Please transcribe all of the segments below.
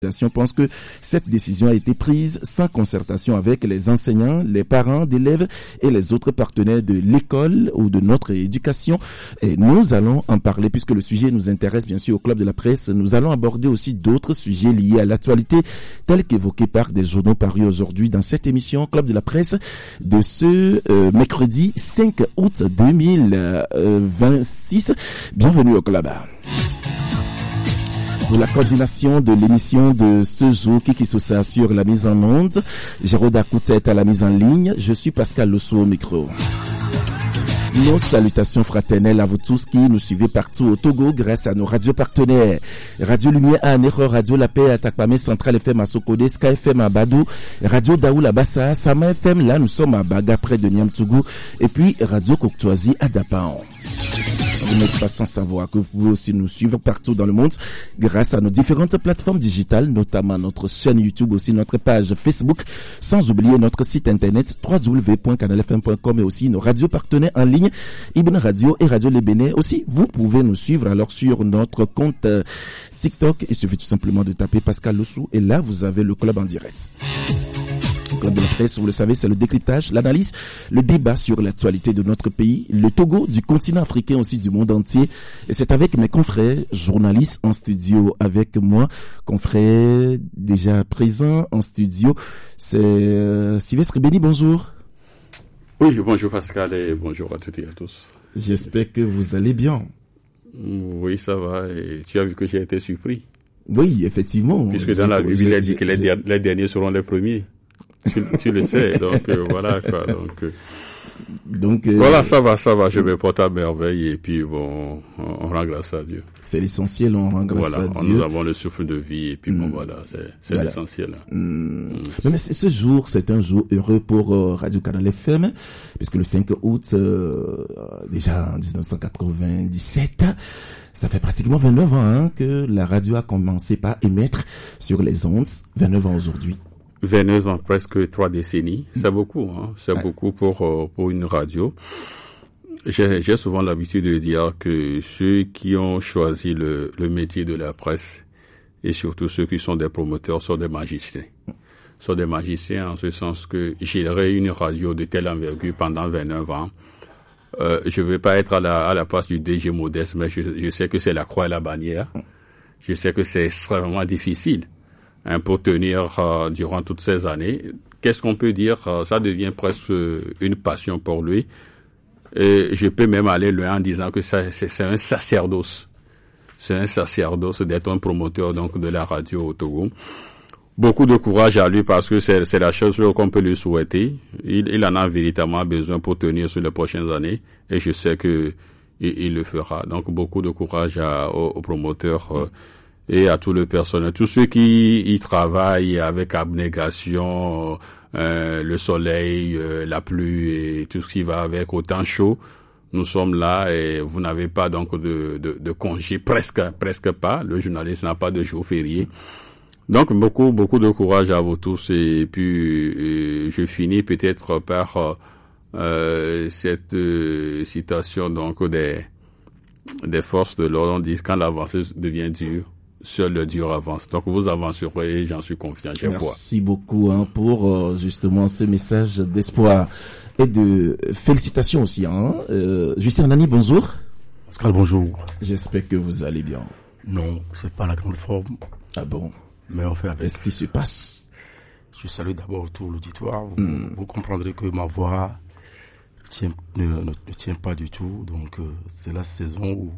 pense que cette décision a été prise sans concertation avec les enseignants, les parents d'élèves et les autres partenaires de l'école ou de notre éducation. Et nous allons en parler puisque le sujet nous intéresse bien sûr au Club de la Presse. Nous allons aborder aussi d'autres sujets liés à l'actualité tels qu'évoqués par des journaux parus aujourd'hui dans cette émission Club de la Presse de ce mercredi 5 août 2026. Bienvenue au Club. Pour la coordination de l'émission de ce jour, qui s'assure sur la mise en onde, Jérôme Akouta est à la mise en ligne, je suis Pascal Losso au micro. Nos salutations fraternelles à vous tous qui nous suivez partout au Togo grâce à nos radios partenaires. Radio Lumière à Anero, Radio La Paix à Takpamé, Central FM à Sokode, Sky FM à Badou, Radio Daoul à Bassa, Sama FM, là nous sommes à Baga près de Niamtougou, et puis Radio Coctoisie à Dapaon. Vous n'êtes pas sans savoir que vous pouvez aussi nous suivre partout dans le monde grâce à nos différentes plateformes digitales, notamment notre chaîne YouTube, aussi notre page Facebook, sans oublier notre site internet www.canalfm.com et aussi nos radios partenaires en ligne, Ibn Radio et Radio Les Bénins. Aussi, vous pouvez nous suivre alors sur notre compte TikTok. Il suffit tout simplement de taper Pascal Lossou et là, vous avez le club en direct. Club de la Presse, vous le savez, c'est le décryptage, l'analyse, le débat sur l'actualité de notre pays, le Togo, du continent africain aussi, du monde entier. Et c'est avec mes confrères journalistes en studio avec moi, confrères déjà présents en studio. C'est Sylvestre Béni, bonjour. Oui, bonjour Pascal et bonjour à toutes et à tous. J'espère que vous allez bien. Oui, ça va. Et tu as vu que j'ai été surpris. Oui, effectivement. Puisque dans la Bible, il a dit que les derniers seront les premiers. Tu le sais, donc voilà quoi. Donc voilà, ça va, je me porte à merveille et puis bon, on rend grâce à Dieu. C'est l'essentiel, on rend grâce à Dieu. Nous avons le souffle de vie et puis bon voilà, c'est voilà. L'essentiel. Mais ce jour, c'est un jour heureux pour Radio Canal FM, puisque le 5 août, déjà en 1997, ça fait pratiquement 29 ans que la radio a commencé par émettre sur les ondes, 29 ans aujourd'hui. 29 ans, presque 3 décennies, c'est beaucoup, hein. C'est beaucoup pour une radio. J'ai souvent l'habitude de dire que ceux qui ont choisi le métier de la presse, et surtout ceux qui sont des promoteurs, sont des magiciens. Sont des magiciens en ce sens que gérer une radio de telle envergure pendant 29 ans, je vais pas être à la place du DG Modeste, mais je sais que c'est la croix et la bannière. Je sais que c'est extrêmement difficile. Pour tenir durant toutes ces années. Qu'est-ce qu'on peut dire? Ça devient presque une passion pour lui. Et je peux même aller loin en disant que c'est un sacerdoce. C'est un sacerdoce d'être un promoteur donc de la radio au Togo. Beaucoup de courage à lui parce que c'est la chose qu'on peut lui souhaiter. Il en a véritablement besoin pour tenir sur les prochaines années. Et je sais que il le fera. Donc beaucoup de courage aux promoteurs et à tout le personnel, tous ceux qui y travaillent avec abnégation, le soleil, la pluie et tout ce qui va avec au temps chaud. Nous sommes là et vous n'avez pas donc de congé, presque pas. Le journaliste n'a pas de jour férié. Donc beaucoup de courage à vous tous et puis je finis peut-être par cette citation donc des forces de l'ordre. On dit quand l'avancée devient dure, seul le dur avance. Donc vous avancerez, j'en suis confiant. Merci beaucoup pour justement ce message d'espoir et de félicitations aussi. Justin Nani, bonjour. Pascal, bonjour. J'espère que vous allez bien. Non, c'est pas la grande forme. Ah bon? Mais on fait avec. Qu'est-ce qui se passe? Je salue d'abord tout l'auditoire. Vous comprendrez que ma voix ne tient pas du tout. Donc c'est la saison où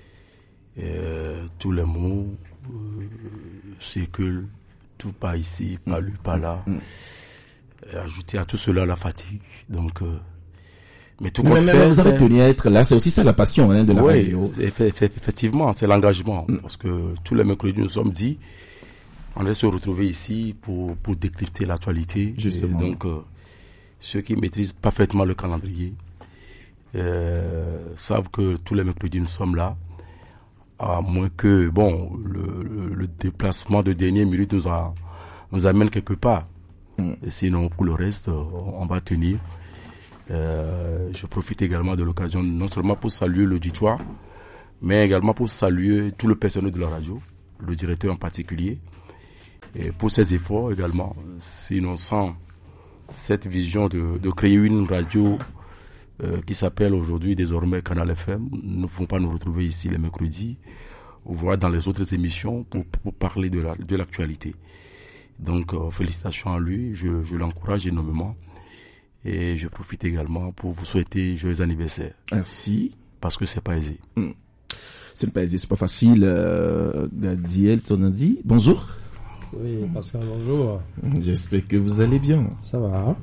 tous les mots circulent, tout par ici, par lui, par là. Ajouter à tout cela la fatigue. Donc, mais tout mais vous avez tenu à être là, c'est aussi ça la passion de la radio. Effectivement, c'est l'engagement. Parce que tous les mercredis, nous sommes dit, on allait se retrouver ici pour décrypter l'actualité. Justement. Et donc, ceux qui maîtrisent parfaitement le calendrier savent que tous les mercredis, nous sommes là. À moins que, le déplacement de dernière minute nous amène quelque part. Et sinon, pour le reste, on va tenir. Je profite également de l'occasion, non seulement pour saluer l'auditoire, mais également pour saluer tout le personnel de la radio, le directeur en particulier, et pour ces efforts également. Sinon, sans cette vision de créer une radio qui s'appelle aujourd'hui désormais Canal FM, nous ne pouvons pas nous retrouver ici les mercredis, voire dans les autres émissions pour parler de l'actualité. Donc, félicitations à lui, je l'encourage énormément. Et je profite également pour vous souhaiter joyeux anniversaire. Merci. Parce que c'est pas aisé. C'est pas aisé, c'est pas facile. Gadiel Tonandi, bonjour. Oui, Pascal, bonjour. J'espère que vous allez bien. Ça va.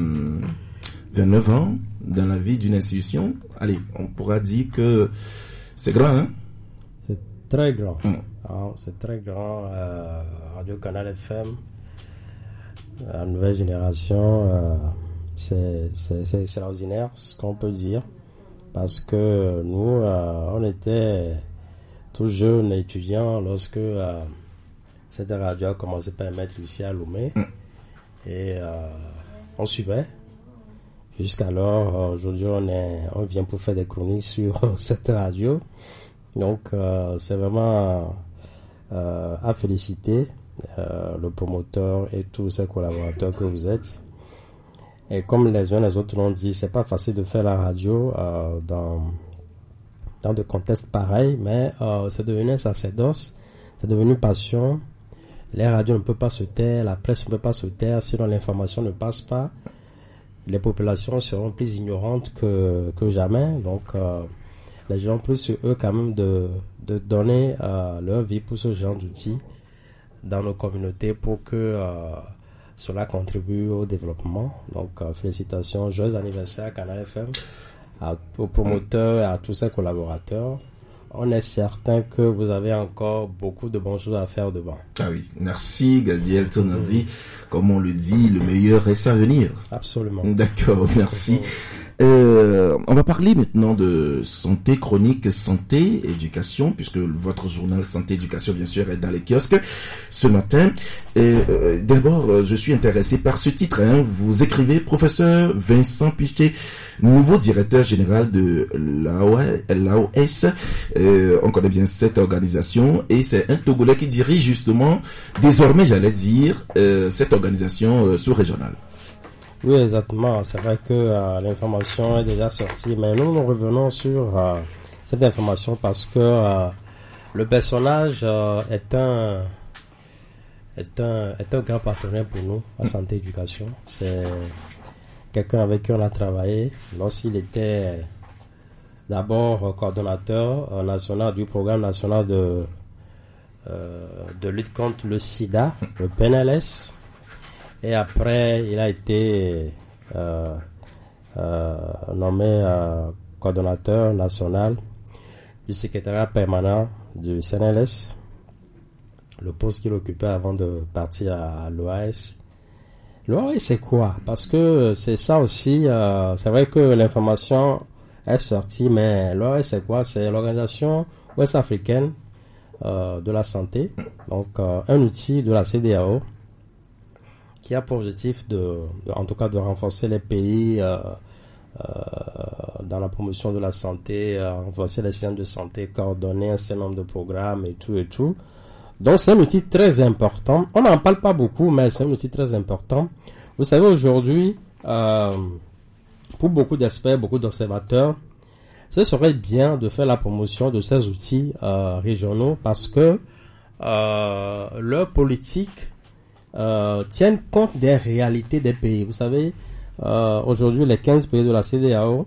29 ans dans la vie d'une institution. Allez, on pourra dire que c'est grand, hein? C'est très grand. C'est très grand. Radio Canal FM, la nouvelle génération, c'est extraordinaire, ce qu'on peut dire. Parce que nous, on était tout jeunes étudiants lorsque cette radio a commencé par émettre ici à Lomé. Et on suivait. Jusqu'alors, aujourd'hui, on vient pour faire des chroniques sur cette radio. Donc, c'est vraiment à féliciter le promoteur et tous ses collaborateurs que vous êtes. Et comme les uns et les autres l'ont dit, c'est pas facile de faire la radio dans des contextes pareils, mais c'est devenu un sacerdoce, c'est devenu une passion. Les radios ne peuvent pas se taire, la presse ne peut pas se taire, sinon l'information ne passe pas. Les populations seront plus ignorantes que jamais, donc les gens ont plus sur eux quand même de donner leur vie pour ce genre d'outils dans nos communautés pour que cela contribue au développement. Donc, félicitations, joyeux anniversaire à Canal FM, aux promoteurs et à tous ses collaborateurs. On est certain que vous avez encore beaucoup de bonnes choses à faire devant. Ah oui, merci Gadiel Tonandi. Comme on le dit, le meilleur reste à venir. Absolument. D'accord, merci. On va parler maintenant de santé chronique, santé, éducation, puisque votre journal santé, éducation, bien sûr, est dans les kiosques ce matin. D'abord, je suis intéressé par ce titre. Vous écrivez, professeur Vincent Pichet, nouveau directeur général de l'AOS. On connaît bien cette organisation et c'est un Togolais qui dirige justement, désormais, j'allais dire, cette organisation sous-régionale. Oui, exactement. C'est vrai que l'information est déjà sortie, mais nous revenons sur cette information parce que le personnage est un grand partenaire pour nous en santé éducation. C'est quelqu'un avec qui on a travaillé lorsqu'il était d'abord coordonnateur national du programme national de lutte contre le sida, le PNLS. Et après, il a été nommé coordonnateur national du secrétariat permanent du CNLS, le poste qu'il occupait avant de partir à l'OAS. L'OAS, c'est quoi? Parce que c'est ça aussi, c'est vrai que l'information est sortie, mais l'OAS, c'est quoi? C'est l'organisation ouest-africaine de la santé, donc un outil de la CEDEAO, qui a pour objectif en tout cas de renforcer les pays dans la promotion de la santé, renforcer les systèmes de santé, coordonner un certain nombre de programmes et tout. Donc c'est un outil très important. On n'en parle pas beaucoup, mais c'est un outil très important. Vous savez, aujourd'hui, pour beaucoup d'experts, beaucoup d'observateurs, ce serait bien de faire la promotion de ces outils régionaux parce que leur politique tiennent compte des réalités des pays. Vous savez, aujourd'hui, les 15 pays de la CEDEAO,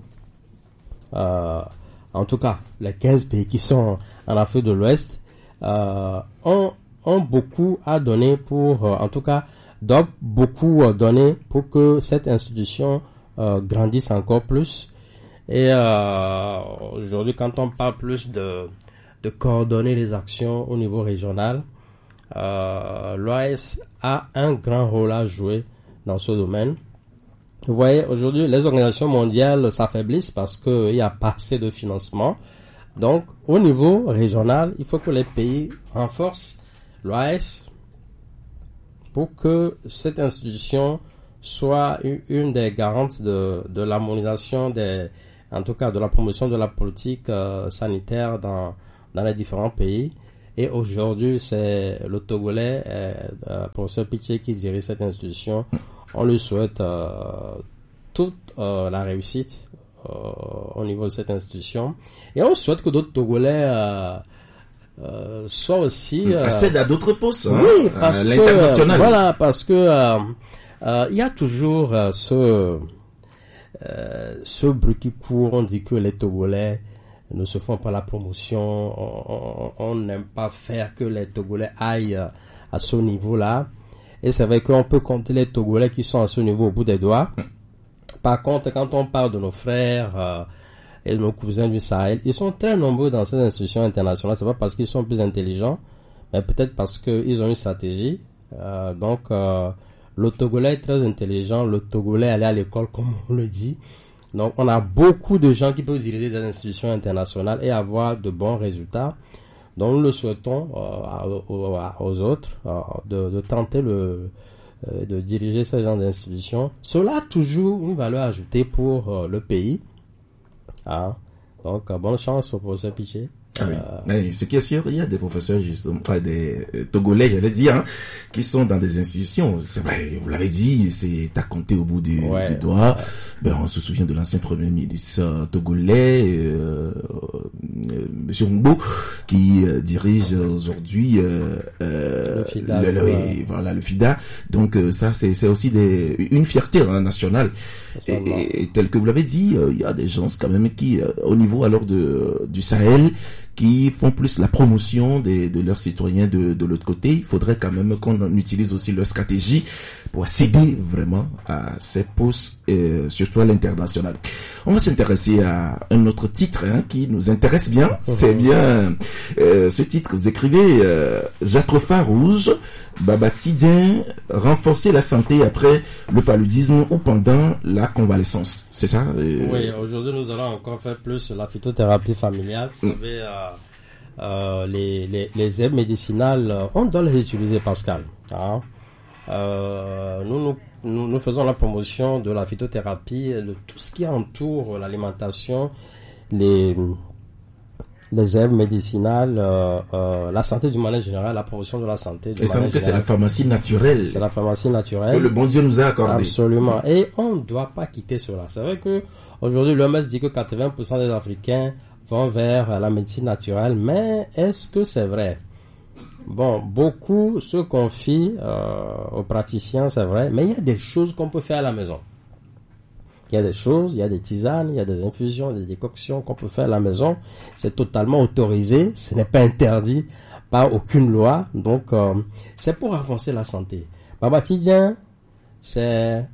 en tout cas, les 15 pays qui sont en Afrique de l'Ouest, ont beaucoup à donner pour, en tout cas, doivent beaucoup donner pour que cette institution grandisse encore plus. Et aujourd'hui, quand on parle plus de coordonner les actions au niveau régional, l'OAS a un grand rôle à jouer dans ce domaine. Vous voyez, aujourd'hui, les organisations mondiales s'affaiblissent parce qu'il y a pas assez de financement. Donc, au niveau régional, il faut que les pays renforcent l'OAS pour que cette institution soit une des garantes de l'harmonisation en tout cas de la promotion de la politique sanitaire dans les différents pays. Et aujourd'hui, c'est le Togolais, professeur Piché, qui dirige cette institution. On lui souhaite toute la réussite au niveau de cette institution. Et on souhaite que d'autres Togolais soient aussi... accèdent à d'autres postes, oui, parce l'international. Voilà, parce que il y a toujours ce bruit qui court. On dit que les Togolais ne se font pas la promotion. On n'aime pas faire que les Togolais aillent à ce niveau-là. Et c'est vrai qu'on peut compter les Togolais qui sont à ce niveau au bout des doigts. Par contre, quand on parle de nos frères et de nos cousins du Sahel, ils sont très nombreux dans ces institutions internationales. C'est pas parce qu'ils sont plus intelligents, mais peut-être parce qu'ils ont une stratégie. Donc, le Togolais est très intelligent. Le Togolais allait à l'école, comme on le dit. Donc, on a beaucoup de gens qui peuvent diriger des institutions internationales et avoir de bons résultats. Donc, nous le souhaitons aux autres de tenter de diriger ce genre d'institutions. Cela a toujours une valeur ajoutée pour le pays. Donc, bonne chance au professeur Piché. Ah oui. Mais ce qui est sûr, il y a des professeurs justement, enfin des Togolais, j'allais dire, qui sont dans des institutions. C'est vrai, vous l'avez dit, c'est à compter au bout du doigt. Ben, on se souvient de l'ancien premier ministre togolais, Monsieur Ngbo, qui dirige aujourd'hui le FIDA. Le FIDA. Donc ça, c'est aussi une fierté nationale. Et tel que vous l'avez dit, il y a des gens quand même qui, au niveau alors du Sahel, qui font plus la promotion de leurs citoyens de l'autre côté. Il faudrait quand même qu'on utilise aussi leur stratégie pour accéder vraiment à ces postes, surtout à l'international. On va s'intéresser à un autre titre qui nous intéresse bien. C'est bien ce titre que vous écrivez, Jatropha Rouge, Baba Tidien, renforcer la santé après le paludisme ou pendant la convalescence. C'est ça? Oui, aujourd'hui nous allons encore faire plus sur la phytothérapie familiale. Vous savez, les herbes médicinales, on doit les utiliser, Pascal. Nous faisons la promotion de la phytothérapie, de tout ce qui entoure l'alimentation, les herbes médicinales, la santé du manière générale, la promotion de la santé du manière générale. C'est la pharmacie naturelle. C'est la pharmacie naturelle. Que le bon Dieu nous a accordé. Absolument. Et on ne doit pas quitter cela. C'est vrai que aujourd'hui l'OMS dit que 80% des Africains vont vers la médecine naturelle, mais est-ce que c'est vrai? Bon, beaucoup se confient aux praticiens, c'est vrai, mais il y a des choses qu'on peut faire à la maison. Il y a des choses, il y a des tisanes, il y a des infusions, des décoctions qu'on peut faire à la maison. C'est totalement autorisé, ce n'est pas interdit par aucune loi. Donc, c'est pour renforcer la santé. Baba Tidien, c'est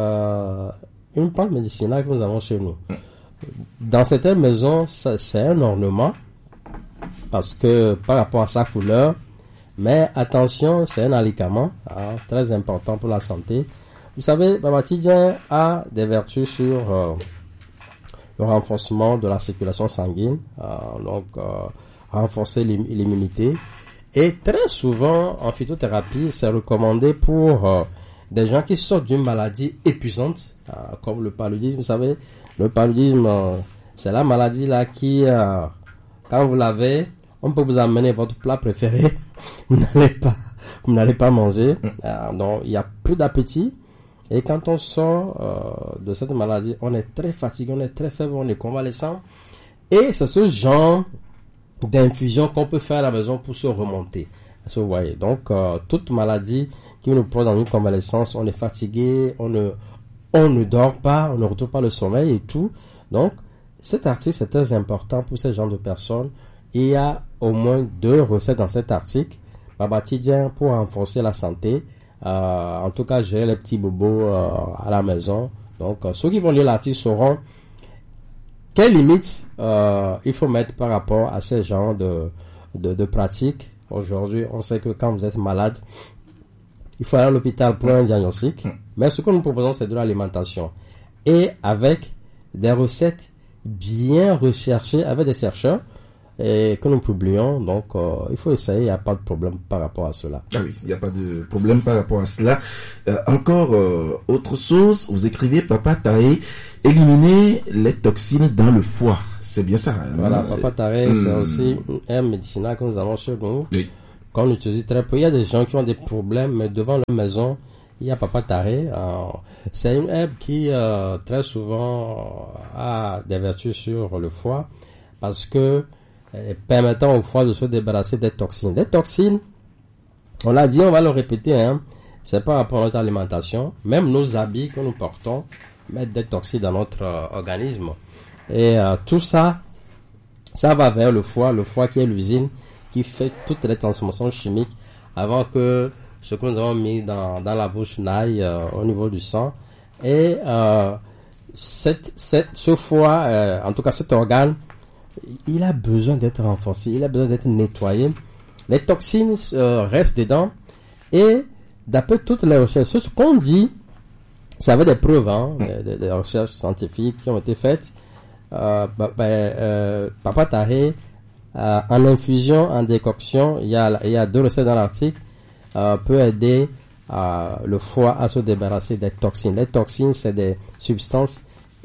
une plante médicinale que nous avons chez nous. Dans certaines maisons, c'est un ornement parce que par rapport à sa couleur, mais attention, c'est un alicament très important pour la santé. Vous savez, Baba Tidien a des vertus sur le renforcement de la circulation sanguine, donc renforcer l'immunité. Et très souvent, en phytothérapie, c'est recommandé pour des gens qui sortent d'une maladie épuisante, comme le paludisme. Vous savez, le paludisme, c'est la maladie là qui, quand vous l'avez, on peut vous amener votre plat préféré, vous n'allez pas manger, donc il n'y a plus d'appétit. Et quand on sort de cette maladie, on est très fatigué, on est très faible, on est convalescent. Et c'est ce genre d'infusion qu'on peut faire à la maison pour se remonter. Vous voyez, donc toute maladie qui nous prend dans une convalescence, on est fatigué, on ne dort pas, on ne retrouve pas le sommeil et tout. Donc cet article c'est très important pour ce genre de personnes. Il y a au moins 2 recettes dans cet article. Baba Tidien pour renforcer la santé. En tout cas, gérer les petits bobos à la maison. Donc, ceux qui vont lire l'article sauront quelles limites il faut mettre par rapport à ces genres de pratiques. Aujourd'hui, on sait que quand vous êtes malade, il faut aller à l'hôpital pour un diagnostic. Mais ce que nous proposons, c'est de l'alimentation. Et avec des recettes bien recherchées, avec des chercheurs, et que nous publions, donc il faut essayer, il n'y a pas de problème par rapport à cela. Ah oui, il n'y a pas de problème par rapport à cela. Encore autre chose, vous écrivez Papa Taé, éliminer les toxines dans le foie. c'est bien ça. Voilà, papa taré, c'est aussi une herbe médicinale que nous avons chez nous, qu'on utilise très peu. Il y a des gens qui ont des problèmes, mais devant leur maison, il y a papa taré. C'est une herbe qui très souvent a des vertus sur le foie, parce que permettant au foie de se débarrasser des toxines. Les toxines, on l'a dit, on va le répéter, c'est par rapport à notre alimentation. Même nos habits que nous portons mettent des toxines dans notre organisme. Et tout ça, ça va vers le foie qui est l'usine qui fait toutes les transformations chimiques avant que ce que nous avons mis dans la bouche n'aille au niveau du sang. Et ce foie, en tout cas cet organe, il a besoin d'être renforcé, il a besoin d'être nettoyé. Les toxines restent dedans et d'après toutes les recherches, ce qu'on dit, ça avait des preuves, des recherches scientifiques qui ont été faites. Papa taré, en infusion, en décoction, il y a 2 recettes dans l'article, peut aider le foie à se débarrasser des toxines. Les toxines, c'est des substances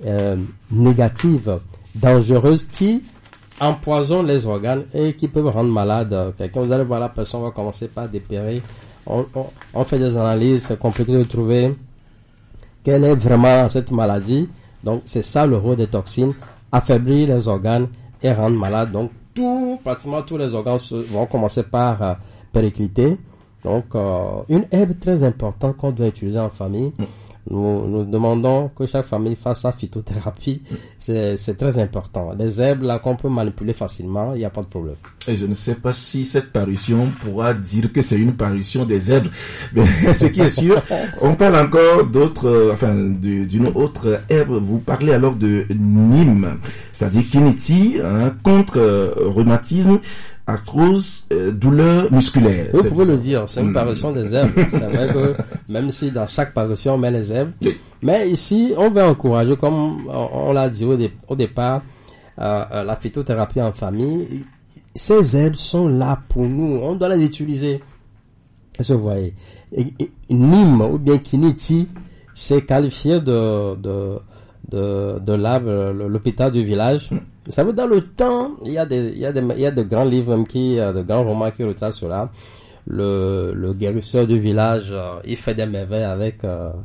négatives, dangereuses qui empoisonnent les organes et qui peuvent rendre malade quelqu'un. Vous allez voir, la personne va commencer par dépérir. On fait des analyses, c'est compliqué de trouver quelle est vraiment cette maladie. Donc c'est ça le rôle des toxines, affaiblir les organes et rendre malade. Donc pratiquement tous les organes vont commencer par péricliter. Donc une herbe très importante qu'on doit utiliser en famille. Nous demandons que chaque famille fasse sa phytothérapie. C'est très important. Les herbes là qu'on peut manipuler facilement, il n'y a pas de problème. Et je ne sais pas si cette parution pourra dire que c'est une parution des herbes. Mais ce qui est sûr, on parle encore d'autres, d'une autre herbe. Vous parlez alors de Nîmes, c'est-à-dire Kiniti, contre rhumatisme, arthrose, douleur musculaire. Vous pouvez le dire, c'est une parution des herbes. C'est vrai que même si dans chaque parution on met les herbes, mais ici on veut encourager, comme on l'a dit au départ, la phytothérapie en famille. Ces herbes sont là pour nous, on doit les utiliser. Vous voyez, Nîmes ou bien Kiniti, c'est qualifié de l'arbre, l'hôpital du village. Vous savez, dans le temps, il y a de grands livres même de grands romans qui retracent cela. Le guérisseur du village, il fait des merveilles avec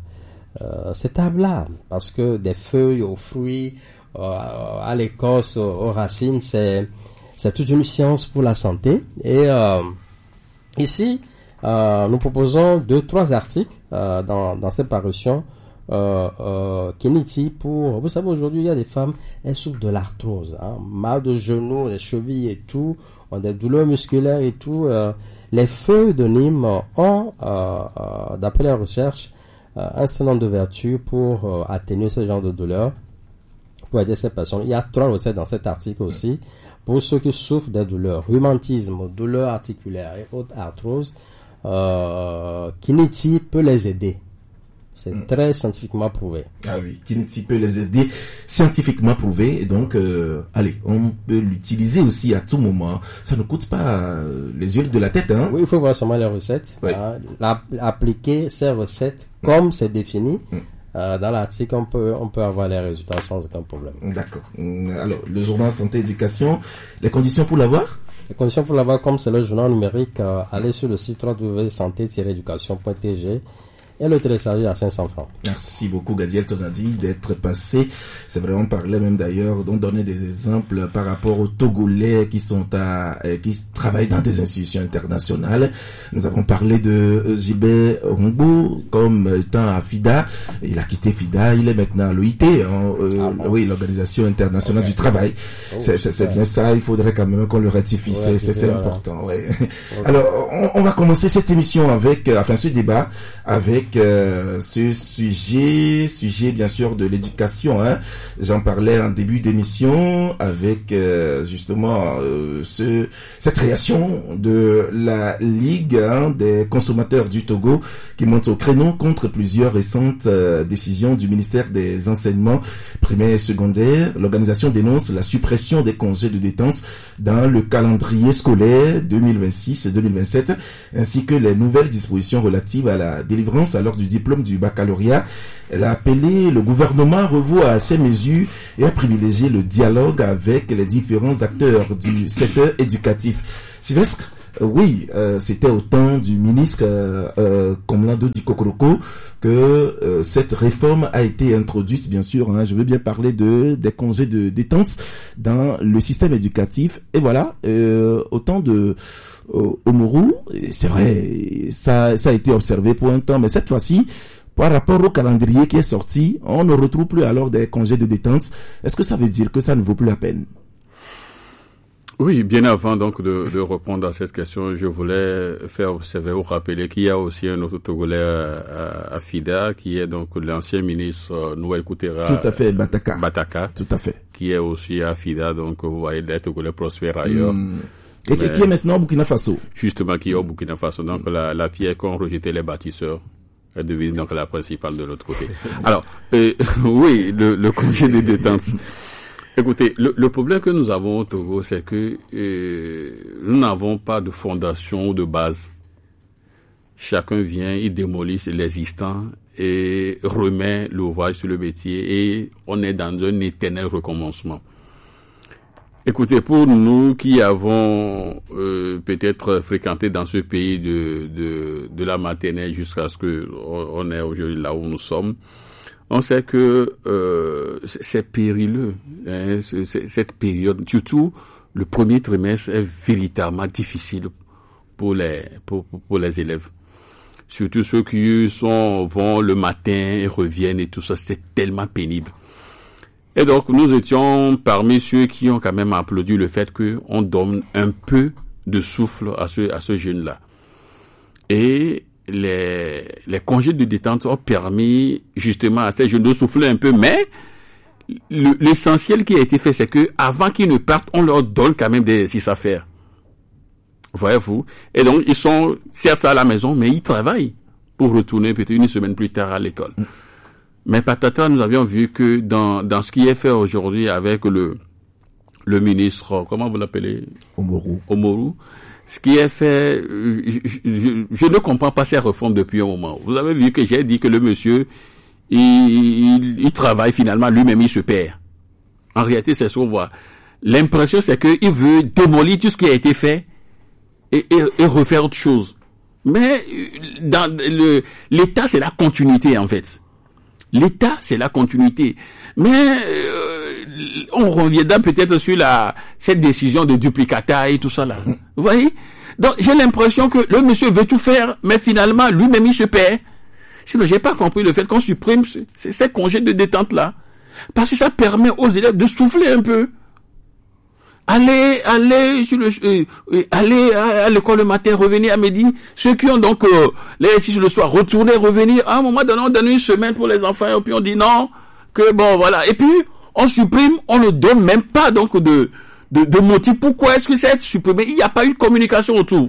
cet arbre-là, parce que des feuilles aux fruits, à l'écorce, aux racines, c'est toute une science pour la santé. Et ici, nous proposons 2-3 articles dans cette parution. Kiniti pour, vous savez, aujourd'hui il y a des femmes, elles souffrent de l'arthrose, mal de genoux, les chevilles et tout, ont des douleurs musculaires et tout. Les feuilles de Nîmes ont, d'après les recherches, un certain nombre de vertus pour atténuer ce genre de douleurs, pour aider ces personnes. Il y a 3 recettes dans cet article aussi pour ceux qui souffrent des douleurs, rhumatisme, douleurs articulaires et autres arthroses. Kiniti peut les aider. C'est très scientifiquement prouvé. Ah oui, Kiniti peut les aider, scientifiquement prouvé. Et donc, on peut l'utiliser aussi à tout moment. Ça ne coûte pas les huiles de la tête. Oui, il faut voir seulement les recettes. Oui. Appliquer ces recettes comme c'est défini. Dans l'article, on peut avoir les résultats sans aucun problème. D'accord. Alors, le journal Santé Éducation, les conditions pour l'avoir? Les conditions pour l'avoir, comme c'est le journal numérique, allez sur le site www.santé-education.tg et le télécharger à 500 francs. Merci beaucoup, Gadiel Tonadi, d'être passé. C'est vrai, on parlait même d'ailleurs, on donnait des exemples par rapport aux Togolais qui travaillent dans des institutions internationales. Nous avons parlé de Jibé Humbu comme étant à FIDA. Il a quitté FIDA, il est maintenant à l'OIT, oui, l'Organisation internationale du travail. C'est bien ça, il faudrait quand même qu'on le ratifie. C'est important, ouais. Alors, on va commencer cette émission avec, ce débat avec ce sujet bien sûr de l'éducation. J'en parlais en début d'émission avec justement cette création de la Ligue des consommateurs du Togo qui monte au créneau contre plusieurs récentes décisions du ministère des enseignements primaires et secondaires. L'organisation dénonce la suppression des congés de détente dans le calendrier scolaire 2026-2027 ainsi que les nouvelles dispositions relatives à la délivrance détente alors du diplôme du baccalauréat. Elle a appelé le gouvernement à revoir ces mesures et à privilégier le dialogue avec les différents acteurs du secteur éducatif. Sylvestre, oui, c'était au temps du ministre Komlando Dikokoroko que cette réforme a été introduite, bien sûr. Je veux bien parler des congés de détente dans le système éducatif. Et voilà, au temps de Omoru, c'est vrai, ça a été observé pour un temps, mais cette fois-ci, par rapport au calendrier qui est sorti, on ne retrouve plus alors des congés de détente. Est-ce que ça veut dire que ça ne vaut plus la peine? Oui, bien avant donc de répondre à cette question, je voulais faire observer ou rappeler qu'il y a aussi un autre Togolais à FIDA, qui est donc l'ancien ministre Noël Koutera. Tout à fait, Bataka. Tout à fait. Qui est aussi à FIDA, donc vous voyez, les Togolais prospèrent ailleurs. Et qui est maintenant au Burkina Faso. Justement, qui est au Burkina Faso. Donc la pierre qu'ont rejeté les bâtisseurs est devenue donc la principale de l'autre côté. Alors, oui, le congé de détente. Écoutez, le problème que nous avons au Togo, c'est que nous n'avons pas de fondation ou de base. Chacun vient, il démolit l'existant et remet l'ouvrage sur le métier et on est dans un éternel recommencement. Écoutez, pour nous qui avons peut-être fréquenté dans ce pays de la maternelle jusqu'à ce que on est aujourd'hui là où nous sommes, on sait que c'est périlleux, hein, cette période, surtout le premier trimestre est véritablement difficile pour les élèves. Surtout ceux qui vont le matin et reviennent et tout ça, c'est tellement pénible. Et donc nous étions parmi ceux qui ont quand même applaudi le fait qu'on donne un peu de souffle à ce jeune-là. Et les congés de détente ont permis justement à ces jeunes de souffler un peu, mais l'essentiel qui a été fait, c'est que avant qu'ils ne partent, on leur donne quand même des exercices à faire. Voyez-vous? Et donc, ils sont certes à la maison, mais ils travaillent pour retourner peut-être une semaine plus tard à l'école. Mais patata, nous avions vu que dans ce qui est fait aujourd'hui avec le ministre, comment vous l'appelez? Omoru. Ce qui est fait, je ne comprends pas ces réformes depuis un moment. Vous avez vu que j'ai dit que le monsieur, il travaille finalement, lui-même il se perd. En réalité, c'est ce qu'on voit. L'impression, c'est qu'il veut démolir tout ce qui a été fait et refaire autre chose. Mais dans l'État, c'est la continuité en fait. L'État, c'est la continuité. Mais on reviendra peut-être sur cette décision de duplicata et tout ça là. Vous voyez? Donc j'ai l'impression que le monsieur veut tout faire, mais finalement lui-même il se perd. Sinon j'ai pas compris le fait qu'on supprime ces congés de détente là, parce que ça permet aux élèves de souffler un peu. Aller à l'école le matin, revenir à midi. Ceux qui ont donc l'exercice le soir, retourner, revenir. À un moment donné, on donne une semaine pour les enfants et puis on dit non, que bon voilà. Et puis on supprime, on ne donne même pas donc de motif. Pourquoi est-ce que ça a été supprimé? Il n'y a pas eu de communication autour.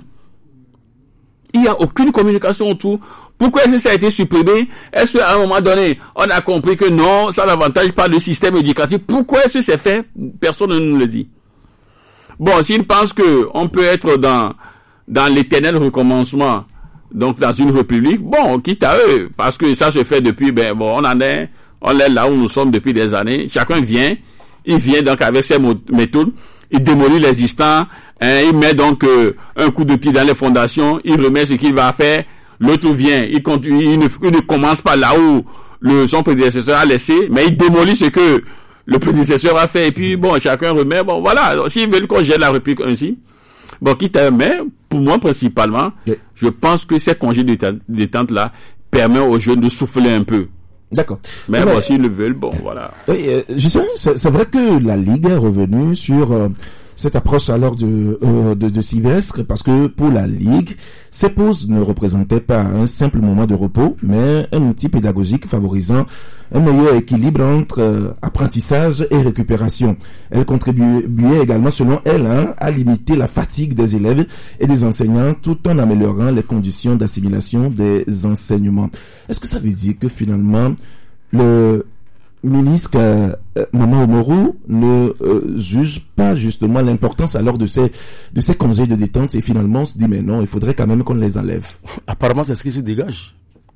Il n'y a aucune communication autour. Pourquoi est-ce que ça a été supprimé? Est-ce qu'à un moment donné, on a compris que non, ça n'avantage pas le système éducatif? Pourquoi est-ce que c'est fait? Personne ne nous le dit. Bon, s'ils pensent que on peut être dans l'éternel recommencement, donc dans une république, bon, quitte à eux, parce que ça se fait depuis, on est là où nous sommes depuis des années. Chacun vient, il vient donc avec ses méthodes, il démolit l'existant, il met donc un coup de pied dans les fondations, il remet ce qu'il va faire, l'autre vient, il continue, il ne commence pas là où son prédécesseur a laissé, mais il démolit ce que le prédécesseur a fait, et puis bon, chacun remet, bon voilà, s'ils veulent qu'on gère la république ainsi, bon, quitte à eux, mais pour moi principalement, je pense que ces congés de détente là permettent aux jeunes de souffler un peu. D'accord. Mais bon, s'ils le veulent, bon, voilà. Je sais, c'est vrai que la Ligue est revenue sur cette approche alors de Sylvestre, parce que pour la Ligue, ces pauses ne représentaient pas un simple moment de repos, mais un outil pédagogique favorisant un meilleur équilibre entre apprentissage et récupération. Elle contribuait également, selon elle, à limiter la fatigue des élèves et des enseignants, tout en améliorant les conditions d'assimilation des enseignements. Est-ce que ça veut dire que finalement, le ministre Maman Omoru ne juge pas justement l'importance alors de ces congés de détente, et finalement on se dit mais non, il faudrait quand même qu'on les enlève? Apparemment c'est ce qui se dégage,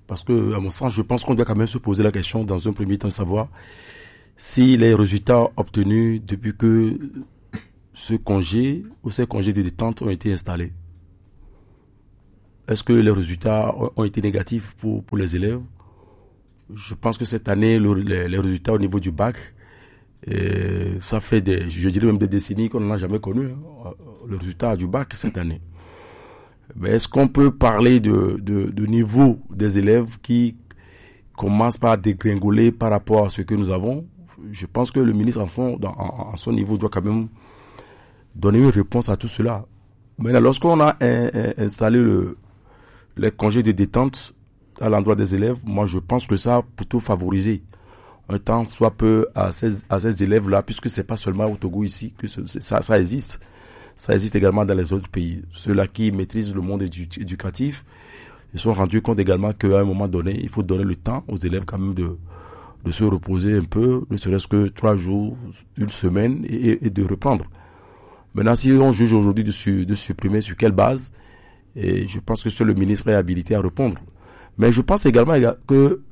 Parce que, à mon sens, je pense qu'on doit quand même se poser la question dans un premier temps de savoir si les résultats obtenus depuis que ce congé ou ces congés de détente ont été installés. Est-ce que les résultats ont été négatifs pour les élèves? Je pense que cette année, les résultats au niveau du bac, ça fait je dirais même des décennies qu'on n'a jamais connu, hein, le résultat du bac cette année. Mais est-ce qu'on peut parler de niveau des élèves qui commencent par dégringoler par rapport à ce que nous avons? Je pense que le ministre, en son niveau, doit quand même donner une réponse à tout cela. Maintenant, lorsqu'on a installé les congés de détente à l'endroit des élèves, moi je pense que ça a plutôt favorisé un temps soit peu à ces élèves-là, puisque c'est pas seulement au Togo ici que ça existe. Ça existe également dans les autres pays. Ceux-là qui maîtrisent le monde éducatif, ils se sont rendus compte également qu'à un moment donné, il faut donner le temps aux élèves quand même de se reposer un peu, ne serait-ce que 3 jours, une semaine, et de reprendre. Maintenant, si on juge aujourd'hui de supprimer, sur quelle base, et je pense que seul le ministre est habilité à répondre. Mais je pense également que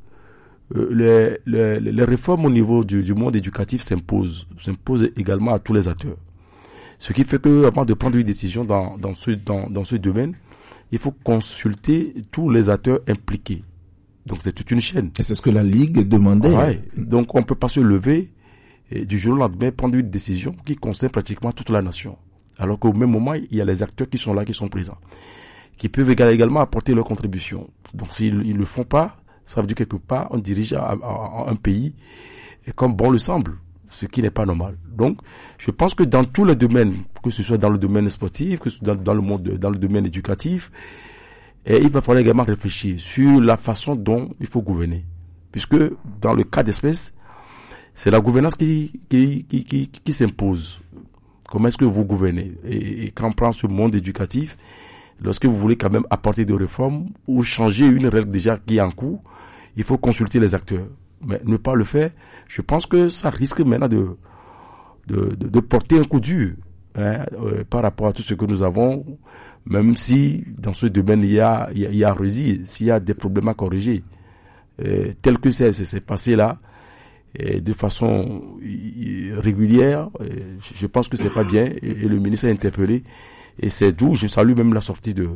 les réformes au niveau du monde éducatif s'imposent également à tous les acteurs. Ce qui fait que, avant de prendre une décision dans ce domaine, il faut consulter tous les acteurs impliqués. Donc c'est toute une chaîne. Et c'est ce que la Ligue demandait. Ouais. Donc on ne peut pas se lever et du jour au lendemain prendre une décision qui concerne pratiquement toute la nation. Alors qu'au même moment, il y a les acteurs qui sont là, qui sont présents, qui peuvent également apporter leur contribution. Donc s'ils ne le font pas, ça veut dire quelque part, on dirige un pays comme bon le semble, ce qui n'est pas normal. Donc, je pense que dans tous les domaines, que ce soit dans le domaine sportif, que ce soit dans le domaine éducatif, il va falloir également réfléchir sur la façon dont il faut gouverner. Puisque, dans le cas d'espèce, c'est la gouvernance qui s'impose. Comment est-ce que vous gouvernez? Et quand on prend ce monde éducatif, lorsque vous voulez quand même apporter des réformes ou changer une règle déjà qui est en cours, il faut consulter les acteurs. Mais ne pas le faire, je pense que ça risque maintenant de porter un coup dur par rapport à tout ce que nous avons, même si dans ce domaine il y a réussi, s'il y a des problèmes à corriger, tel que c'est passé là, de façon régulière, je pense que c'est pas bien, et le ministre est interpellé, et c'est d'où je salue même la sortie de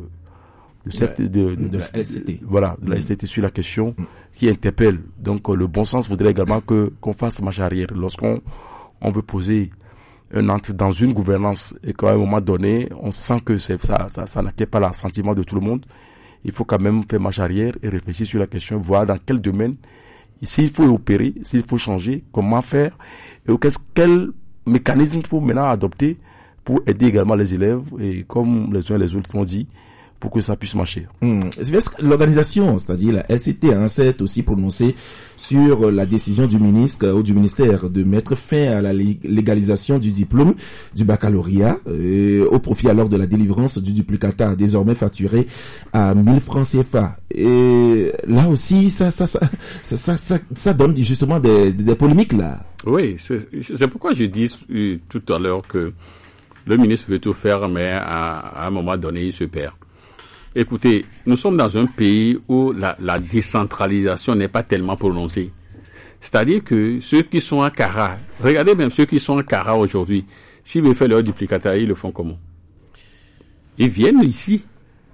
la SCT. Voilà, de la SCT sur la question qui interpelle. Donc le bon sens voudrait également qu'on fasse marche arrière lorsqu'on veut poser un acte dans une gouvernance et qu'à un moment donné, on sent que ça n'acquiert pas l'assentiment de tout le monde. Il faut quand même faire marche arrière et réfléchir sur la question, voir dans quel domaine, s'il faut opérer, s'il faut changer, comment faire, et quel mécanisme il faut maintenant adopter pour aider également les élèves, et comme les uns et les autres l'ont dit, pour que ça puisse marcher. L'organisation, c'est-à-dire la LCT, s'est aussi prononcée sur la décision du ministre ou du ministère de mettre fin à la légalisation du diplôme du baccalauréat au profit alors de la délivrance du duplicata désormais facturé à 1000 francs CFA. Et là aussi, ça donne justement des polémiques là. Oui, c'est pourquoi je dis tout à l'heure que le ministre veut tout faire, mais à un moment donné, il se perd. Écoutez, nous sommes dans un pays où la décentralisation n'est pas tellement prononcée. C'est-à-dire que ceux qui sont à Kara, regardez même ceux qui sont à Kara aujourd'hui, s'ils veulent faire leur duplicata, ils le font comment? Ils viennent ici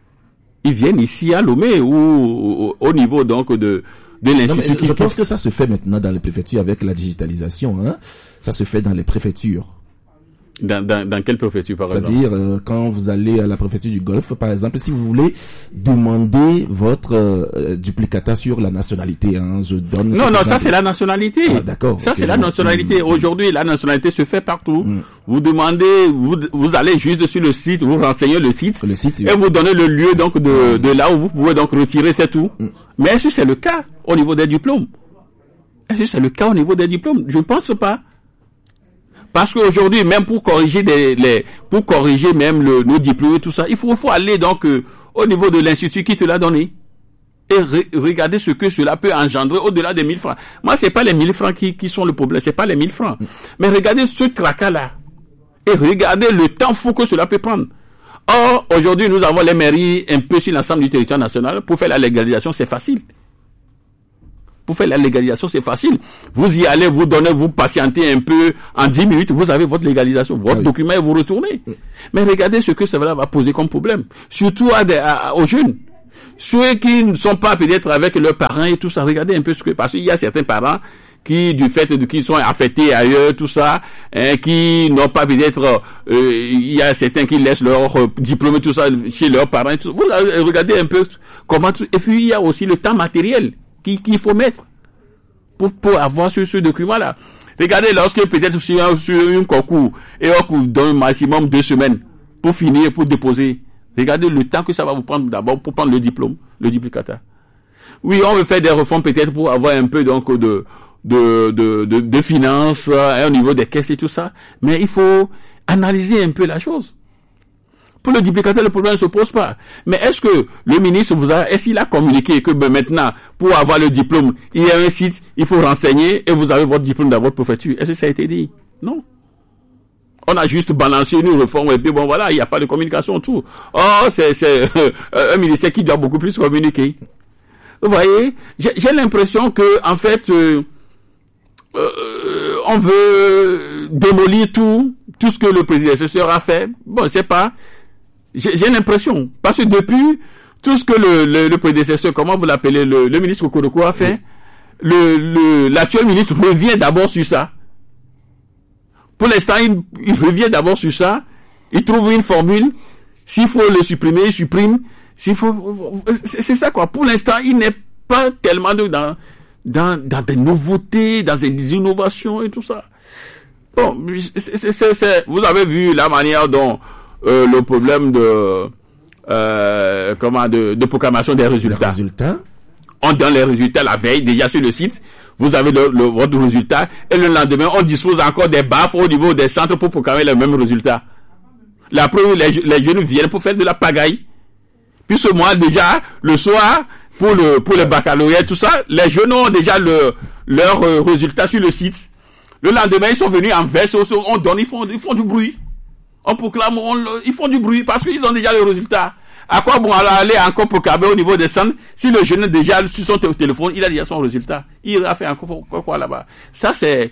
à Lomé ou au niveau donc de l'institut. Je pense que ça se fait maintenant dans les préfectures avec la digitalisation, Ça se fait dans les préfectures. Dans quelle préfecture, par exemple? C'est-à-dire, quand vous allez à la préfecture du Golfe, par exemple, si vous voulez demander votre duplicata sur la nationalité, je donne... Non, ça c'est la nationalité. Ah, d'accord. Ça c'est la nationalité. Aujourd'hui, la nationalité se fait partout. Vous demandez, vous allez juste sur le site, vous renseignez le site, et vous donnez le lieu donc de là où vous pouvez donc retirer, c'est tout. Mais est-ce que c'est le cas au niveau des diplômes? Je ne pense pas. Parce qu'aujourd'hui, même pour corriger même nos diplômes et tout ça, il faut aller donc au niveau de l'institut qui te l'a donné et regarder ce que cela peut engendrer au-delà des 1000 francs. Moi, c'est pas les 1000 francs qui sont le problème, c'est pas les 1000 francs. Mais regardez ce tracas-là et regardez le temps fou que cela peut prendre. Or, aujourd'hui, nous avons les mairies un peu sur l'ensemble du territoire national. Pour faire la légalisation, c'est facile. Pour faire la légalisation, c'est facile. Vous y allez, vous patientez un peu, en 10 minutes, vous avez votre légalisation, votre document et vous retournez. Mais regardez ce que ça va poser comme problème. Surtout aux jeunes. Ceux qui ne sont pas peut-être avec leurs parents et tout ça, regardez un peu parce qu'il y a certains parents qui, du fait qu'ils sont affectés ailleurs, tout ça, qui n'ont pas peut-être, il y a certains qui laissent leur diplôme, tout ça, chez leurs parents, tout ça. Vous regardez un peu comment, et puis il y a aussi le temps matériel qu'il faut mettre pour avoir ce document-là. Regardez, lorsque peut-être sur un concours, et on vous donne maximum 2 semaines pour finir, pour déposer. Regardez le temps que ça va vous prendre d'abord pour prendre le diplôme, le duplicata. Oui, on veut faire des réformes peut-être pour avoir un peu donc de finances au niveau des caisses et tout ça, mais il faut analyser un peu la chose. Pour le duplicata, le problème ne se pose pas. Mais est-ce que le ministre est-ce qu'il a communiqué que maintenant, pour avoir le diplôme, il y a un site, il faut renseigner et vous avez votre diplôme dans votre préfecture? Est-ce que ça a été dit? Non. On a juste balancé une réforme et puis bon voilà, il n'y a pas de communication autour. Oh, c'est un ministère qui doit beaucoup plus communiquer. Vous voyez, j'ai l'impression que en fait, on veut démolir tout ce que le prédécesseur a fait. Bon, c'est pas. J'ai l'impression parce que depuis tout ce que le prédécesseur, comment vous l'appelez, le ministre Okoroko a fait, l'actuel ministre revient d'abord sur ça. Pour l'instant, il revient d'abord sur ça. Il trouve une formule. S'il faut le supprimer, il supprime. C'est ça quoi. Pour l'instant, il n'est pas tellement dans des nouveautés, dans des innovations et tout ça. Bon, vous avez vu la manière dont le problème de proclamation des résultats. On donne les résultats la veille déjà sur le site. Vous avez votre résultat et le lendemain, on dispose encore des baffes au niveau des centres pour proclamer les mêmes résultats. La preuve, les jeunes viennent pour faire de la pagaille. Puis ce mois déjà, le soir, pour le baccalauréat, tout ça, les jeunes ont déjà leurs résultats sur le site. Le lendemain, ils sont venus en veste, on donne, ils font du bruit. On proclame, ils font du bruit parce qu'ils ont déjà les résultats. À quoi bon aller encore proclamer au niveau des centres si le jeune déjà sur son téléphone, il a déjà son résultat. Il a fait encore quoi là-bas. Ça c'est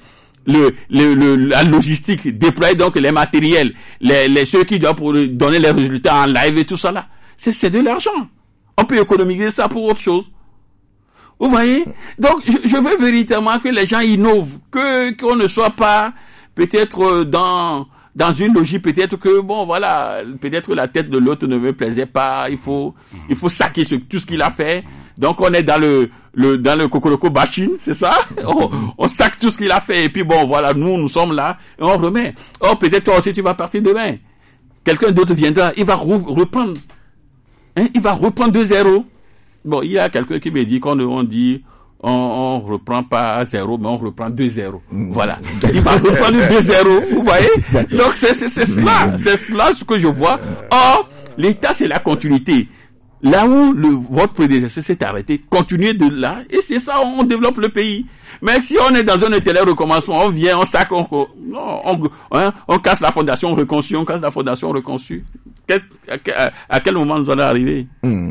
la logistique, déployer donc les matériels, ceux qui doivent pour donner les résultats en live et tout ça là. C'est de l'argent. On peut économiser ça pour autre chose. Vous voyez? Donc je veux véritablement que les gens innovent, qu'on ne soit pas peut-être dans une logique, peut-être que, bon, voilà, peut-être que la tête de l'autre ne me plaisait pas, il faut saquer tout ce qu'il a fait. Donc, on est dans le Kokoroko bashing, c'est ça? On saque tout ce qu'il a fait, et puis bon, voilà, nous sommes là, et on remet. Oh, peut-être toi aussi tu vas partir demain. Quelqu'un d'autre viendra, il va reprendre. Il va reprendre de zéro. Bon, il y a quelqu'un qui me dit on reprend pas à 0, mais on reprend 2-0. Voilà. Il va reprendre 2-0, vous voyez? Donc, c'est cela ce que je vois. Or, l'État, c'est la continuité. Là où votre prédécesseur s'est arrêté, continuez de là, et c'est ça, on développe le pays. Mais si on est dans un tel recommencement, on vient, on sac, on casse la fondation, on reconstruit, on casse la fondation, on reconstruit. À quel moment nous allons arriver?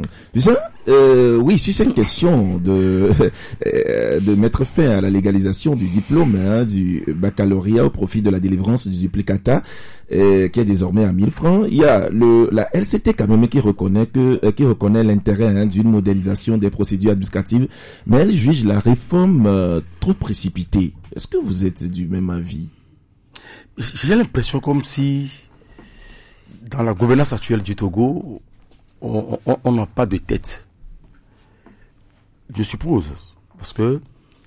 Oui, sur cette question de mettre fin à la légalisation du diplôme du baccalauréat au profit de la délivrance du duplicata, qui est désormais à 1000 francs, il y a la LCT quand même qui reconnaît l'intérêt d'une modélisation des procédures administratives, mais elle juge la réforme trop précipitée. Est-ce que vous êtes du même avis? J'ai l'impression comme si dans la gouvernance actuelle du Togo, on n'a pas de tête. Je suppose. Parce que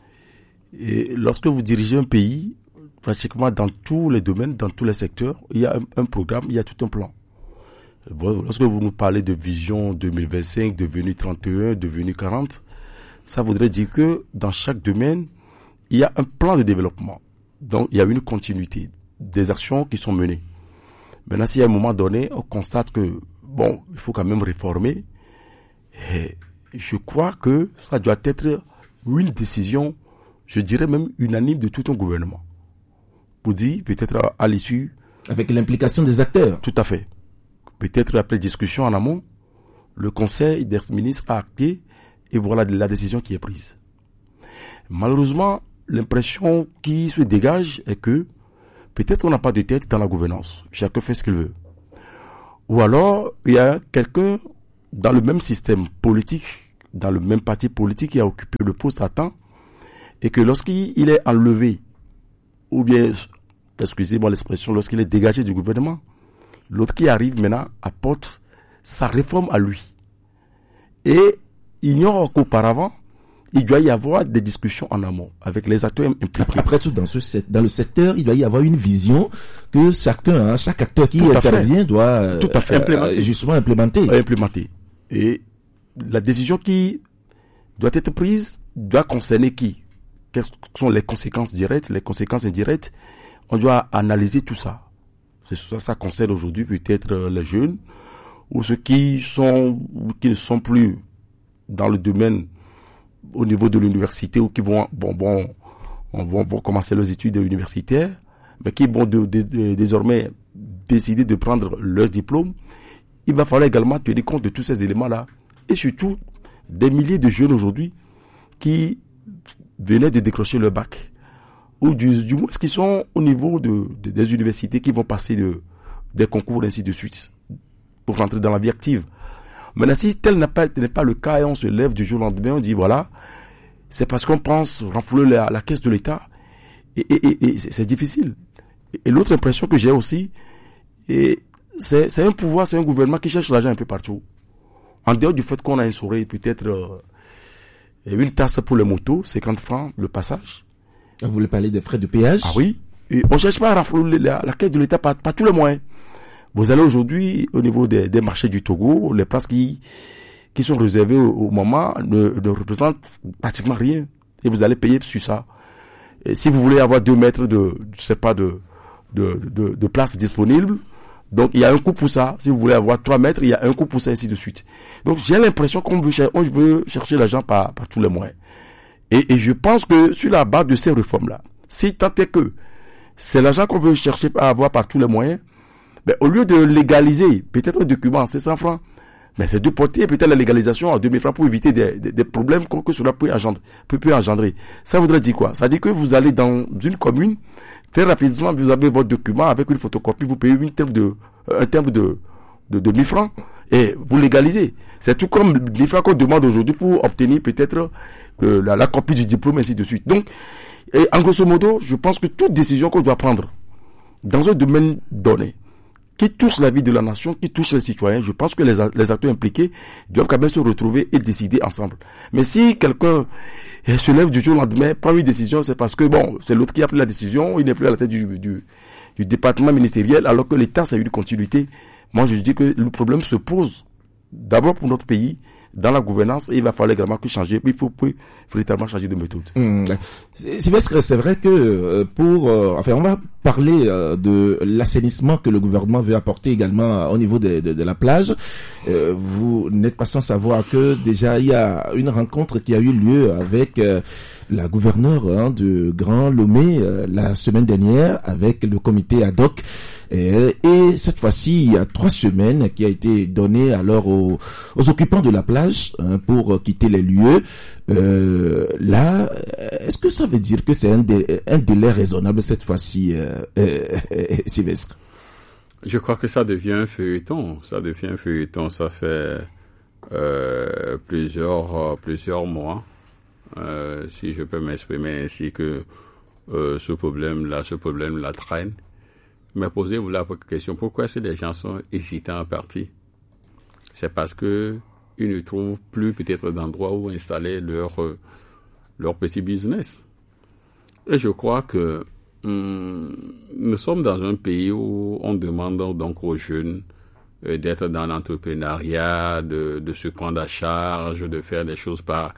lorsque vous dirigez un pays, pratiquement dans tous les domaines, dans tous les secteurs, il y a un programme, il y a tout un plan. Lorsque vous nous parlez de vision 2025, devenue 31, devenue 40, ça voudrait dire que dans chaque domaine, il y a un plan de développement. Donc, il y a une continuité des actions qui sont menées. Maintenant, si à un moment donné, on constate que, bon, il faut quand même réformer, et je crois que ça doit être une décision, je dirais même unanime de tout un gouvernement. Pour dire, peut-être à l'issue... Avec l'implication des acteurs. Tout à fait. Peut-être après discussion en amont, le Conseil des ministres a acté, et voilà la décision qui est prise. Malheureusement, l'impression qui se dégage est que peut-être on n'a pas de tête dans la gouvernance. Chacun fait ce qu'il veut. Ou alors, il y a quelqu'un dans le même système politique, dans le même parti politique qui a occupé le poste à temps, et que lorsqu'il est enlevé, ou bien, excusez-moi l'expression, lorsqu'il est dégagé du gouvernement, l'autre qui arrive maintenant apporte sa réforme à lui. Et ignore qu'auparavant, il doit y avoir des discussions en amont avec les acteurs impliqués. Après tout, dans le secteur, il doit y avoir une vision que chacun, chaque acteur qui intervient doit justement implémenter. Et la décision qui doit être prise doit concerner qui? Quelles sont les conséquences directes, les conséquences indirectes? On doit analyser tout ça. Ça concerne aujourd'hui peut-être les jeunes ou ceux qui ne sont plus dans le domaine au niveau de l'université ou qui vont commencer leurs études universitaires, mais qui vont désormais décider de prendre leur diplôme. Il va falloir également tenir compte de tous ces éléments-là. Et surtout, des milliers de jeunes aujourd'hui qui venaient de décrocher leur bac, ou du moins qui sont au niveau des universités qui vont passer des concours, ainsi de suite, pour rentrer dans la vie active. Maintenant, si tel n'est pas le cas et on se lève du jour au lendemain, on dit voilà, c'est parce qu'on pense renflouer la caisse de l'État et c'est difficile. Et l'autre impression que j'ai aussi, c'est un pouvoir, c'est un gouvernement qui cherche l'argent un peu partout. En dehors du fait qu'on a instauré peut-être une taxe pour les motos, 50 francs le passage. Vous voulez parler des frais de péage? Ah oui. Et on ne cherche pas à renflouer la caisse de l'État par tous les moyens. Vous allez aujourd'hui au niveau des marchés du Togo, les places qui sont réservées au moment ne représentent pratiquement rien. Et vous allez payer sur ça. Et si vous voulez avoir 2 mètres de place disponible, donc il y a un coût pour ça. Si vous voulez avoir 3 mètres, il y a un coût pour ça, ainsi de suite. Donc j'ai l'impression qu'on veut chercher l'argent par tous les moyens. Et je pense que sur la base de ces réformes-là, si tant est que c'est l'argent qu'on veut chercher à avoir par tous les moyens, ben, au lieu de légaliser peut-être un document à 500 francs, mais c'est de porter peut-être la légalisation à 2000 francs pour éviter des problèmes que cela peut engendrer. Ça voudrait dire quoi? Ça veut dire que vous allez dans une commune, très rapidement, vous avez votre document avec une photocopie, vous payez un terme de 1000 francs et vous légalisez. C'est tout comme 1000 francs qu'on demande aujourd'hui pour obtenir peut-être la copie du diplôme, ainsi de suite. Donc, en grosso modo, je pense que toute décision qu'on doit prendre dans un domaine donné, qui touche la vie de la nation, qui touche les citoyens, je pense que les acteurs impliqués doivent quand même se retrouver et décider ensemble. Mais si quelqu'un se lève du jour au lendemain, prend une décision, c'est parce que c'est l'autre qui a pris la décision, il n'est plus à la tête du département ministériel, alors que l'État, ça a eu une continuité. Moi, je dis que le problème se pose d'abord pour notre pays, dans la gouvernance, et il va falloir également que changer, il faut véritablement changer de méthode. C'est vrai que on va parler de l'assainissement que le gouvernement veut apporter également au niveau de la plage. Vous n'êtes pas sans savoir que déjà il y a une rencontre qui a eu lieu avec la gouverneure de Grand Lomé la semaine dernière avec le comité ad hoc. Et cette fois-ci, il y a 3 semaines qui a été donné alors aux occupants de la plage pour quitter les lieux. Là, est-ce que ça veut dire que c'est un délai raisonnable cette fois-ci, Sylvestre? Je crois que ça devient un feuilleton. Ça fait plusieurs mois, si je peux m'exprimer ainsi, que ce problème-là traîne. Mais posez-vous la question, pourquoi est-ce que les gens sont hésitants à partir? C'est parce que ils ne trouvent plus peut-être d'endroit où installer leur petit business. Et je crois que nous sommes dans un pays où on demande donc aux jeunes d'être dans l'entrepreneuriat, de se prendre à charge, de faire des choses par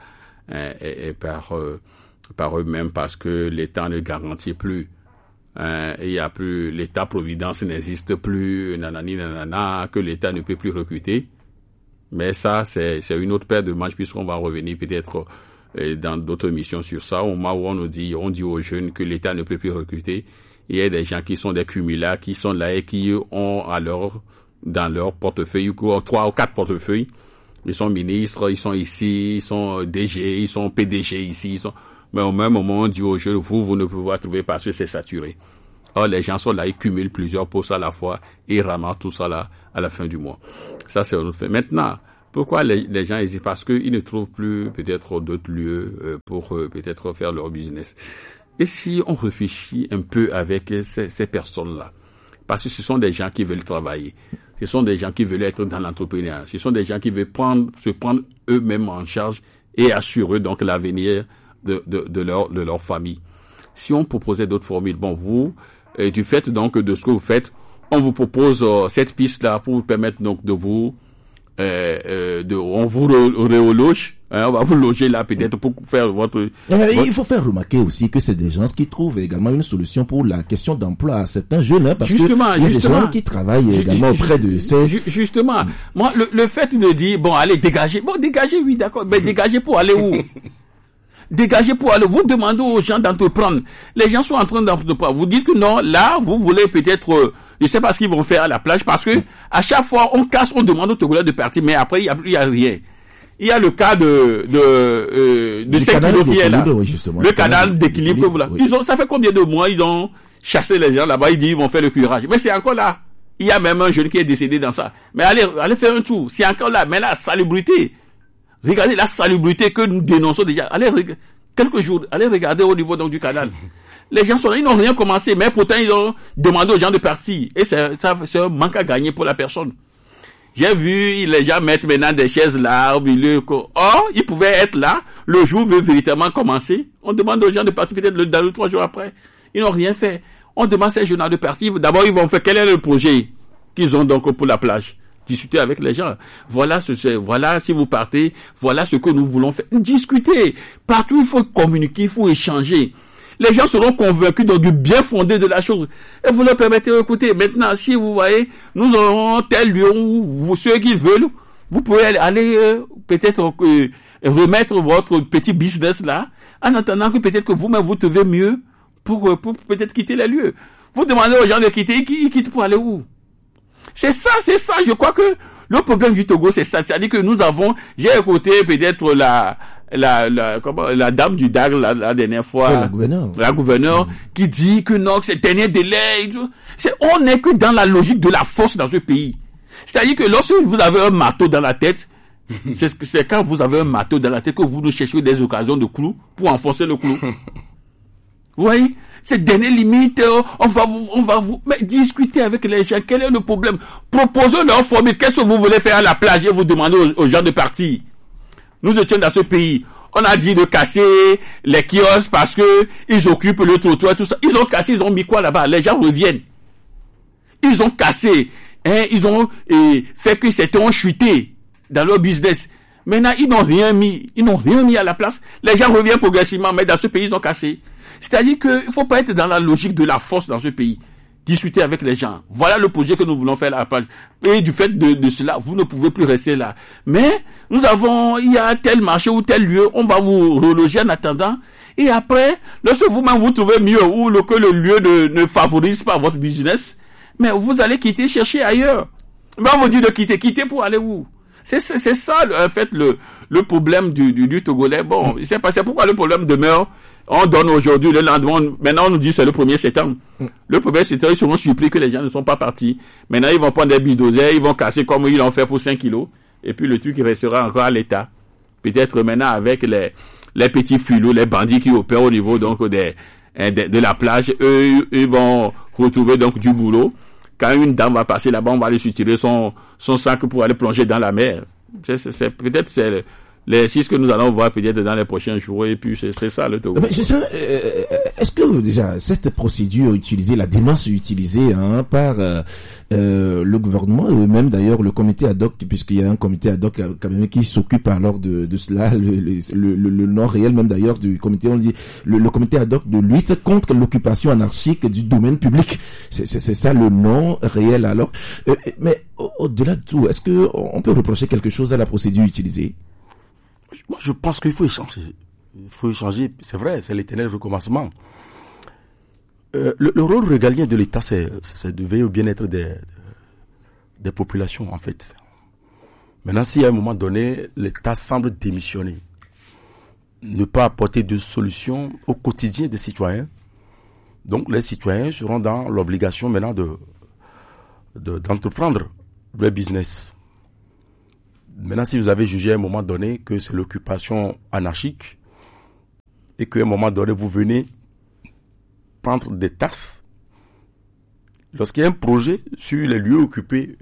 eux-mêmes, parce que l'État ne garantit plus. Il y a plus, l'État-providence n'existe plus, nanana, que l'État ne peut plus recruter. Mais ça, c'est une autre paire de manches, puisqu'on va revenir peut-être dans d'autres missions sur ça, au moment où on dit aux jeunes que l'État ne peut plus recruter. Il y a des gens qui sont des cumulards, qui sont là et qui ont dans leur portefeuille, 3 ou 4 portefeuilles. Ils sont ministres, ils sont ici, ils sont DG, ils sont PDG ici, Mais au même moment, on dit aux jeunes, vous ne pouvez pas trouver parce que c'est saturé. Or, les gens sont là, ils cumulent plusieurs postes à la fois et ils ramassent tout ça là à la fin du mois. Ça, c'est un autre fait. Maintenant, pourquoi les gens hésitent? Parce qu'ils ne trouvent plus peut-être d'autres lieux pour peut-être faire leur business. Et si on réfléchit un peu avec ces personnes-là, parce que ce sont des gens qui veulent travailler, ce sont des gens qui veulent être dans l'entrepreneuriat, ce sont des gens qui veulent se prendre eux-mêmes en charge et assurer donc l'avenir de leur famille. Si on proposait d'autres formules, bon, vous, du fait donc de ce que vous faites, on vous propose cette piste-là pour vous permettre donc de vous, on vous reloge, on va vous loger là peut-être pour faire votre... Il faut faire remarquer aussi que c'est des gens qui trouvent également une solution pour la question d'emploi à certains jeunes, hein, parce que il y a des gens qui travaillent également auprès de ces... Justement, moi, le fait de dire, bon, allez, dégagez, oui, d'accord, mais dégagez pour aller où? Dégagez pour aller, vous demandez aux gens d'entreprendre. Les gens sont en train d'entreprendre. Vous dites que non, là, vous voulez peut-être, je sais pas ce qu'ils vont faire à la plage, parce que à chaque fois, on casse, on demande aux Togolais de partir, mais après, il y a rien. Il y a le cas de ces kilos qui est là. Le canal d'équilibre que vous là. Ça fait combien de mois ils ont chassé les gens là-bas, ils disent ils vont faire le curage. Mais c'est encore là. Il y a même un jeune qui est décédé dans ça. Mais allez faire un tour. C'est encore là. Mais la salubrité. Regardez la salubrité que nous dénonçons déjà. Quelques jours, allez regarder au niveau donc du canal. Les gens sont là, ils n'ont rien commencé, mais pourtant ils ont demandé aux gens de partir. Et c'est un manque à gagner pour la personne. J'ai vu les gens mettre maintenant des chaises là, ils pouvaient être là, le jour veut véritablement commencer. On demande aux gens de partir peut-être dans le 3 jours après. Ils n'ont rien fait. On demande à ces gens de partir. D'abord, ils vont faire quel est le projet qu'ils ont donc pour la plage. Discuter avec les gens. Voilà si vous partez, voilà ce que nous voulons faire. Discuter. Partout, il faut communiquer, il faut échanger. Les gens seront convaincus donc du bien fondé de la chose. Et vous leur permettez d'écouter. Maintenant, si vous voyez, nous aurons tel lieu où ceux qui veulent, vous pouvez aller peut-être remettre votre petit business là, en attendant que peut-être que vous-même vous trouvez mieux pour peut-être quitter les lieux. Vous demandez aux gens de quitter, ils quittent pour aller où? C'est ça. Je crois que le problème du Togo, c'est ça. C'est-à-dire que j'ai écouté peut-être la dame du DAG la dernière fois. La gouverneure qui dit que non, que c'est dernier délai. On n'est que dans la logique de la force dans ce pays. C'est-à-dire que lorsque vous avez un marteau dans la tête, c'est quand vous avez un marteau dans la tête que vous nous cherchez des occasions de clous pour enfoncer le clou. Vous voyez? Cette dernière limite, on va vous, mais discuter avec les gens. Quel est le problème? Proposez leur formule. Qu'est-ce que vous voulez faire à la plage et vous demandez aux gens de partir. Nous étions dans ce pays. On a dit de casser les kiosques parce que ils occupent le trottoir, tout ça. Ils ont cassé, ils ont mis quoi là-bas? Les gens reviennent. Ils ont cassé, ils ont fait que certains ont chuté dans leur business. Maintenant, ils n'ont rien mis à la place. Les gens reviennent progressivement, mais dans ce pays, ils ont cassé. C'est-à-dire qu'il faut pas être dans la logique de la force dans ce pays. Discuter avec les gens. Voilà le projet que nous voulons faire à la page. Et du fait de cela, vous ne pouvez plus rester là. Mais il y a tel marché ou tel lieu, on va vous reloger en attendant. Et après, lorsque vous-même vous trouvez mieux ou que le lieu ne favorise pas votre business, mais vous allez quitter, chercher ailleurs. Mais on vous dit de quitter pour aller où? C'est ça, en fait, le problème du Togolais. Bon, c'est pourquoi le problème demeure. On donne aujourd'hui, le lendemain, maintenant on nous dit c'est le 1er septembre. Le 1er septembre, ils seront surpris que les gens ne sont pas partis. Maintenant, ils vont prendre des bulldozers, ils vont casser comme ils l'ont fait pour 5 kilos. Et puis le truc, il restera encore à l'état. Peut-être maintenant avec les petits filous, les bandits qui opèrent au niveau donc de la plage, eux, ils vont retrouver donc du boulot. Quand une dame va passer là-bas, on va aller tirer son sac pour aller plonger dans la mer. Peut-être c'est l'exercice que nous allons voir peut-être dans les prochains jours, et puis c'est ça le Togo. Est-ce que déjà cette procédure utilisée, la démarche utilisée par le gouvernement, même d'ailleurs le comité ad hoc, puisqu'il y a un comité ad hoc quand même qui s'occupe alors de cela, le nom réel même d'ailleurs du comité, on dit le comité ad hoc de lutte contre l'occupation anarchique du domaine public. C'est ça le nom réel alors. Mais au-delà de tout, est-ce que on peut reprocher quelque chose à la procédure utilisée? Moi, je pense qu'il faut échanger. Il faut échanger, c'est vrai, c'est l'éternel recommencement. Le rôle régalien de l'État, c'est de veiller au bien-être des populations, en fait. Maintenant, si à un moment donné, l'État semble démissionner, ne pas apporter de solutions au quotidien des citoyens. Donc les citoyens seront dans l'obligation maintenant d'entreprendre le business. Maintenant, si vous avez jugé à un moment donné que c'est l'occupation anarchique et qu'à un moment donné vous venez prendre des tasses, lorsqu'il y a un projet sur les lieux occupés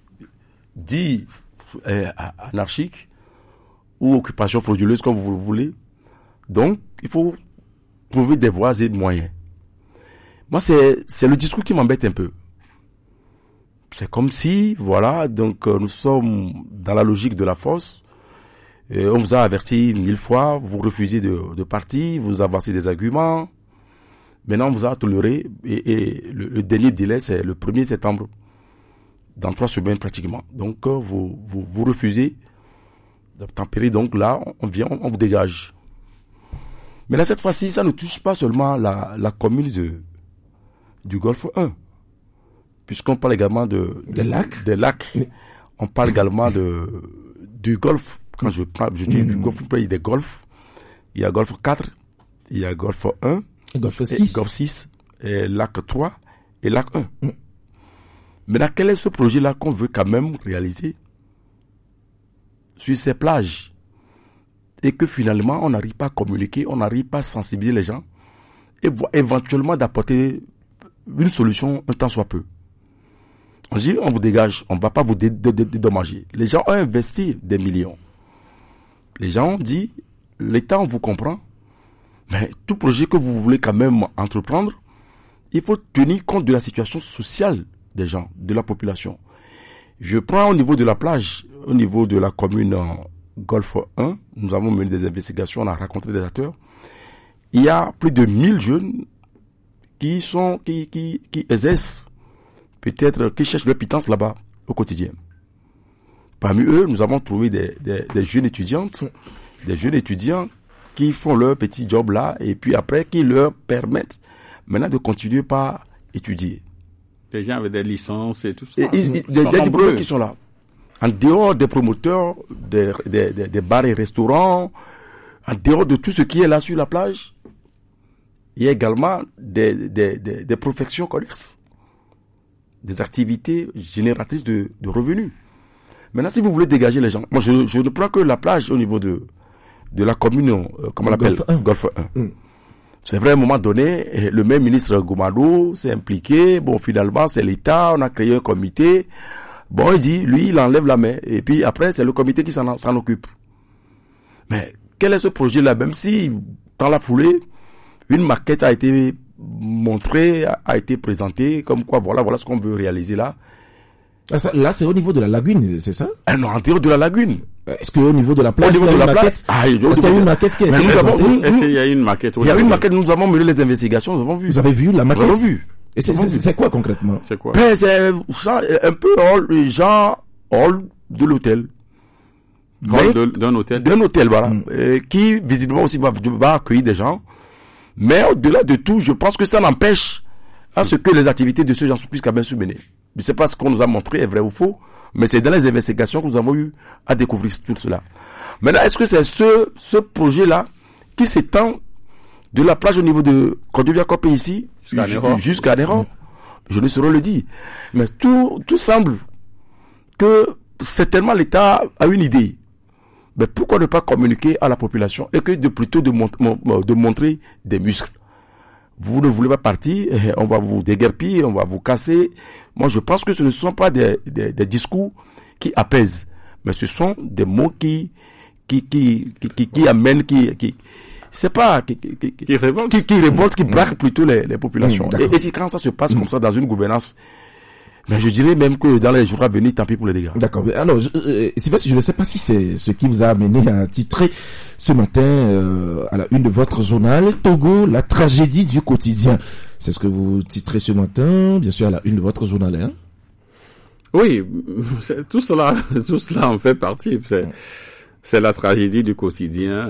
dit anarchique ou occupation frauduleuse comme vous le voulez, donc il faut trouver des voies et des moyens. Moi, c'est le discours qui m'embête un peu. C'est comme si, voilà, donc nous sommes dans la logique de la force. Et on vous a averti 1000 fois, vous refusez de partir, vous avancez des arguments. Maintenant, on vous a toléré et le dernier délai, c'est le 1er septembre, dans 3 semaines pratiquement. Donc, vous refusez de tempérer. Donc là, on vient, on vous dégage. Mais là, cette fois-ci, ça ne touche pas seulement la commune du Golfe 1. Puisqu'on parle également des lacs. On parle également du golfe. Quand je dis du golfe, il y a des golfs. Il y a golfe 4, il y a golfe 1, golfe 6, golfe 6, et lac 3 et lac 1. Maintenant, quel est ce projet-là qu'on veut quand même réaliser sur ces plages? Et que finalement, on n'arrive pas à communiquer, on n'arrive pas à sensibiliser les gens et éventuellement d'apporter une solution un temps soit peu. On dit, on vous dégage, on ne va pas vous dédommager. Les gens ont investi des millions. Les gens ont dit, l'État, on vous comprend, mais tout projet que vous voulez quand même entreprendre, il faut tenir compte de la situation sociale des gens, de la population. Je prends au niveau de la plage, au niveau de la commune Golfe 1, nous avons mené des investigations, on a rencontré des acteurs. Il y a plus de 1000 jeunes qui exercent, peut-être, qui cherchent leur pitance là-bas au quotidien. Parmi eux, nous avons trouvé des jeunes étudiantes, des jeunes étudiants qui font leur petit job là, et puis après, qui leur permettent maintenant de continuer par étudier. Des gens avec des licences et tout ça. Des diplômés qui sont là. En dehors des promoteurs, des bars et restaurants, en dehors de tout ce qui est là sur la plage, il y a également des professions connexes, des activités génératrices de revenus. Maintenant, si vous voulez dégager les gens, moi je ne prends que la plage au niveau de la commune, comment on l'appelle, Golfe 1. C'est vrai, à un moment donné, le même ministre Goumado s'est impliqué. Bon, finalement, c'est l'État, on a créé un comité. Bon, il dit, lui, il enlève la main. Et puis après, c'est le comité qui s'en occupe. Mais quel est ce projet-là? Même si, dans la foulée, une maquette a été montrée, a été présentée, comme quoi, voilà ce qu'on veut réaliser là. Là, c'est au niveau de la lagune, c'est ça? Non, en dehors de la lagune. Est-ce qu'au niveau de la plage, au niveau de la plage, est-ce qu'il y a une maquette qui est Est-ce qu'il y a une maquette? Il y a une maquette, nous avons mené les investigations, nous avons vu. Vous avez vu la maquette? Nous avons vu. Et c'est quoi concrètement? C'est quoi? Ben, c'est ça, un peu hall de l'hôtel. D'un hôtel? D'un hôtel, voilà. Qui, visiblement aussi, va accueillir des gens. Mais au-delà de tout, je pense que ça n'empêche à ce que les activités de ce genre puissent quand même se mener. Je ne sais pas ce qu'on nous a montré est vrai ou faux, mais c'est dans les investigations que nous avons eu à découvrir tout cela. Maintenant, est-ce que c'est ce projet-là qui s'étend de la plage au niveau de Côte-d'Ivoire ici jusqu'à Néron? Je ne saurais le dire. Mais tout semble que certainement l'État a une idée. Mais pourquoi ne pas communiquer à la population et que plutôt de montrer des muscles? Vous ne voulez pas partir, on va vous déguerpir, on va vous casser. Moi, je pense que ce ne sont pas des discours qui apaisent, mais ce sont des mots qui amènent, c'est pas, qui révoltent, qui braquent plutôt les populations. Et c'est quand ça se passe comme ça dans une gouvernance, mais je dirais même que dans les jours à venir, tant pis pour les dégâts. D'accord. Alors, je ne sais pas si c'est ce qui vous a amené à titrer ce matin à la une de votre journal Togo, la tragédie du quotidien. C'est ce que vous titrez ce matin, bien sûr, à la une de votre journal. Hein? Oui, tout cela en fait partie. C'est la tragédie du quotidien.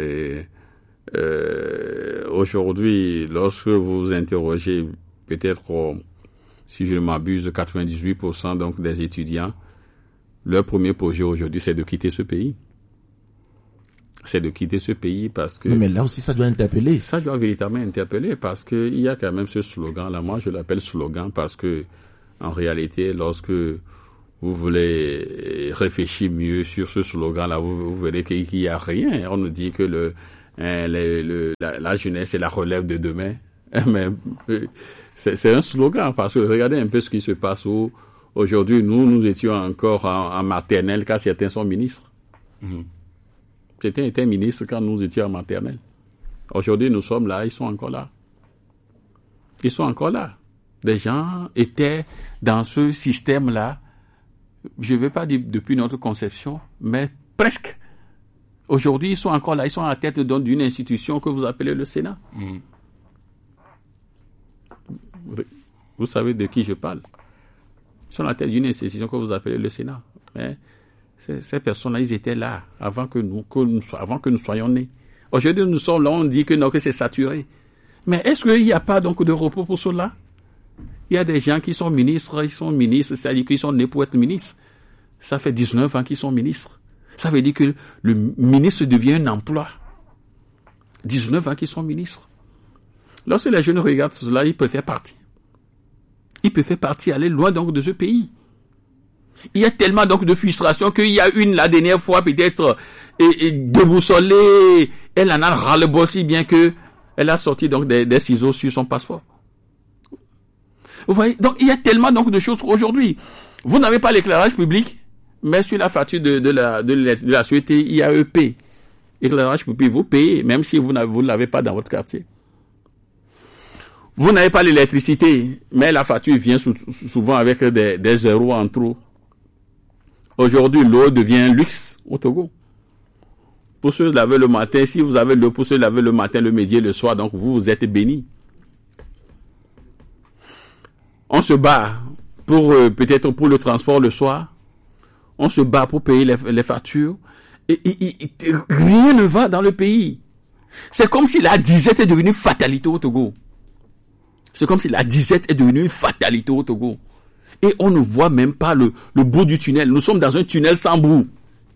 Aujourd'hui, lorsque vous interrogez peut-être si je ne m'abuse, 98% donc des étudiants, leur premier projet aujourd'hui, c'est de quitter ce pays. c'est de quitter ce pays parce que... Mais là aussi, ça doit interpeller. Ça doit véritablement interpeller parce que il y a quand même ce slogan-là. Moi, je l'appelle slogan parce que, en réalité, lorsque vous voulez réfléchir mieux sur ce slogan-là, vous verrez qu'il n'y a rien. On nous dit que la jeunesse est la relève de demain. Mais c'est un slogan parce que regardez un peu ce qui se passe aujourd'hui. Nous étions encore en maternelle car certains sont ministres. Certains étaient ministres quand nous étions en maternelle. Aujourd'hui, nous sommes là, ils sont encore là. Ils sont encore là. Des gens étaient dans ce système-là, je ne vais pas dire depuis notre conception, mais presque. Aujourd'hui, ils sont encore là, ils sont à la tête d'une institution que vous appelez le Sénat. Vous savez de qui je parle. Ils sont à la tête d'une institution que vous appelez le Sénat. Mais ces personnes-là, ils étaient là avant que nous soyons nés. Aujourd'hui, nous sommes là, on dit que c'est saturé. Mais est-ce qu'il n'y a pas donc de repos pour cela? Il y a des gens qui sont ministres, c'est-à-dire qu'ils sont nés pour être ministres. Ça fait 19 ans qu'ils sont ministres. Ça veut dire que le ministre devient un emploi. 19 ans qu'ils sont ministres. Lorsque les jeunes regardent cela, ils peuvent faire partie. Ils peuvent faire partie, aller loin donc de ce pays. Il y a tellement donc de frustration qu'il y a la dernière fois peut-être déboussolée, elle en a ras-le-bol si bien que elle a sorti donc des ciseaux sur son passeport. Vous voyez, donc il y a tellement donc de choses aujourd'hui. Vous n'avez pas l'éclairage public, mais sur la facture de la société IAEP, éclairage public, vous payez, même si vous ne l'avez pas dans votre quartier. Vous n'avez pas l'électricité, mais la facture vient souvent avec des zéros en trop. Aujourd'hui, l'eau devient un luxe au Togo. Pour se laver le matin, si vous avez l'eau pour se laver le matin, le midi et le soir, donc vous êtes bénis. On se bat peut-être pour le transport le soir. On se bat pour payer les factures. Et rien ne va dans le pays. C'est comme si la disette est devenue fatalité au Togo. C'est comme si la disette est devenue une fatalité au Togo. Et on ne voit même pas le bout du tunnel. Nous sommes dans un tunnel sans bout.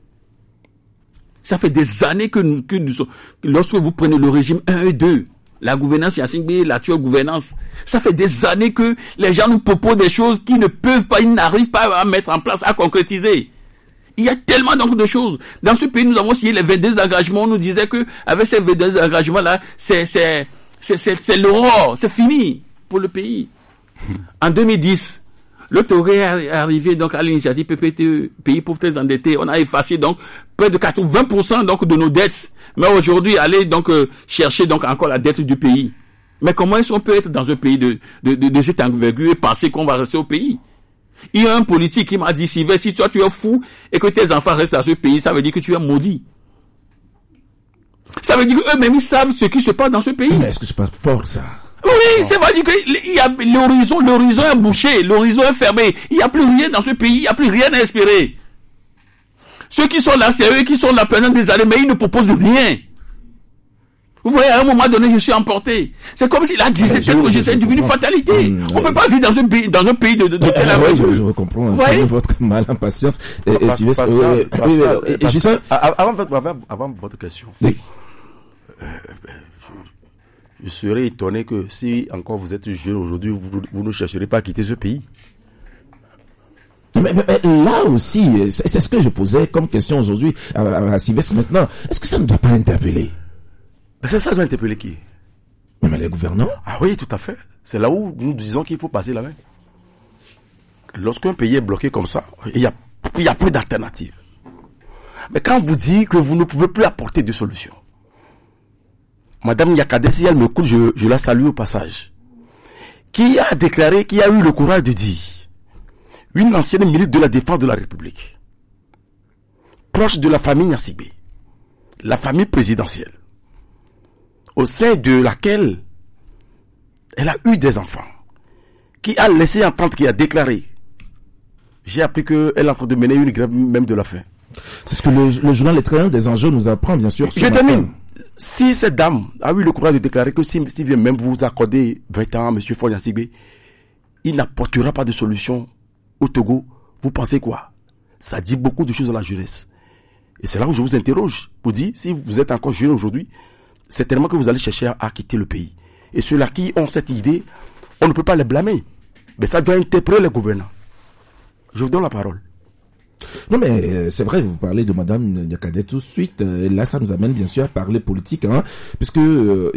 Ça fait des années que nous sommes... Lorsque vous prenez le régime 1 et 2, la gouvernance Yassingbe, l'actuelle gouvernance, ça fait des années que les gens nous proposent des choses qu'ils ne peuvent pas, ils n'arrivent pas à mettre en place, à concrétiser. Il y a tellement donc de choses. Dans ce pays, nous avons signé les 22 engagements. On nous disait que avec ces 22 engagements-là, c'est l'horreur, c'est fini pour le pays. En 2010, le Togo est arrivé donc à l'initiative PPTE, pays pauvres très endettés. On a effacé donc près de 80% donc de nos dettes. Mais aujourd'hui, aller donc chercher donc encore la dette du pays. Mais comment est-ce qu'on peut être dans un pays de cette envergure et penser qu'on va rester au pays? Il y a un politique qui m'a dit, Sylvain, si toi tu es fou et que tes enfants restent dans ce pays, ça veut dire que tu es maudit. Ça veut dire qu'eux-mêmes ils savent ce qui se passe dans ce pays. Mais est-ce que c'est pas fort ça? Oui, ça veut dire que l'horizon est bouché, l'horizon est fermé. Il n'y a plus rien dans ce pays, il n'y a plus rien à espérer. Ceux qui sont là, c'est eux qui sont là pendant des années, mais ils ne proposent rien. Vous voyez, à un moment donné, je suis emporté. C'est comme si la disette c'est devenu fatalité. On ne peut pas vivre dans un pays de telle aventure. Je comprends votre mal en patience. Avant votre question. Oui. Je serais étonné que si encore vous êtes jeune aujourd'hui, vous ne chercherez pas à quitter ce pays. Mais là aussi, c'est ce que je posais comme question aujourd'hui à Sylvestre maintenant. Est-ce que ça ne doit pas interpeller? Ça doit interpeller qui? Mais les gouvernants? Ah oui, tout à fait. C'est là où nous disons qu'il faut passer la main. Lorsqu'un pays est bloqué comme ça, il y a plus d'alternative. Mais quand vous dites que vous ne pouvez plus apporter de solutions, Madame Yakade, si elle me écoute, je la salue au passage, qui a déclaré, qui a eu le courage de dire, une ancienne ministre de la Défense de la République, proche de la famille Yassingbe, la famille présidentielle, au sein de laquelle elle a eu des enfants, qui a laissé entendre, qui a déclaré, j'ai appris qu'elle est en train de mener une grève même de la faim. C'est ce que le journal Les Trains des Enjeux nous apprend, bien sûr. Je termine. Si cette dame a eu le courage de déclarer que si vient même vous accorder 20 ans à M. Faure Yassingbe, il n'apportera pas de solution au Togo, vous pensez quoi? Ça dit beaucoup de choses à la jeunesse. Et c'est là où je vous interroge pour dire, si vous êtes encore jeune aujourd'hui, c'est tellement que vous allez chercher à quitter le pays. Et ceux-là qui ont cette idée, on ne peut pas les blâmer. Mais ça doit interpeller les gouvernants. Je vous donne la parole. Non mais c'est vrai, vous parlez de Madame Niakate tout de suite. Là, ça nous amène bien sûr à parler politique, puisque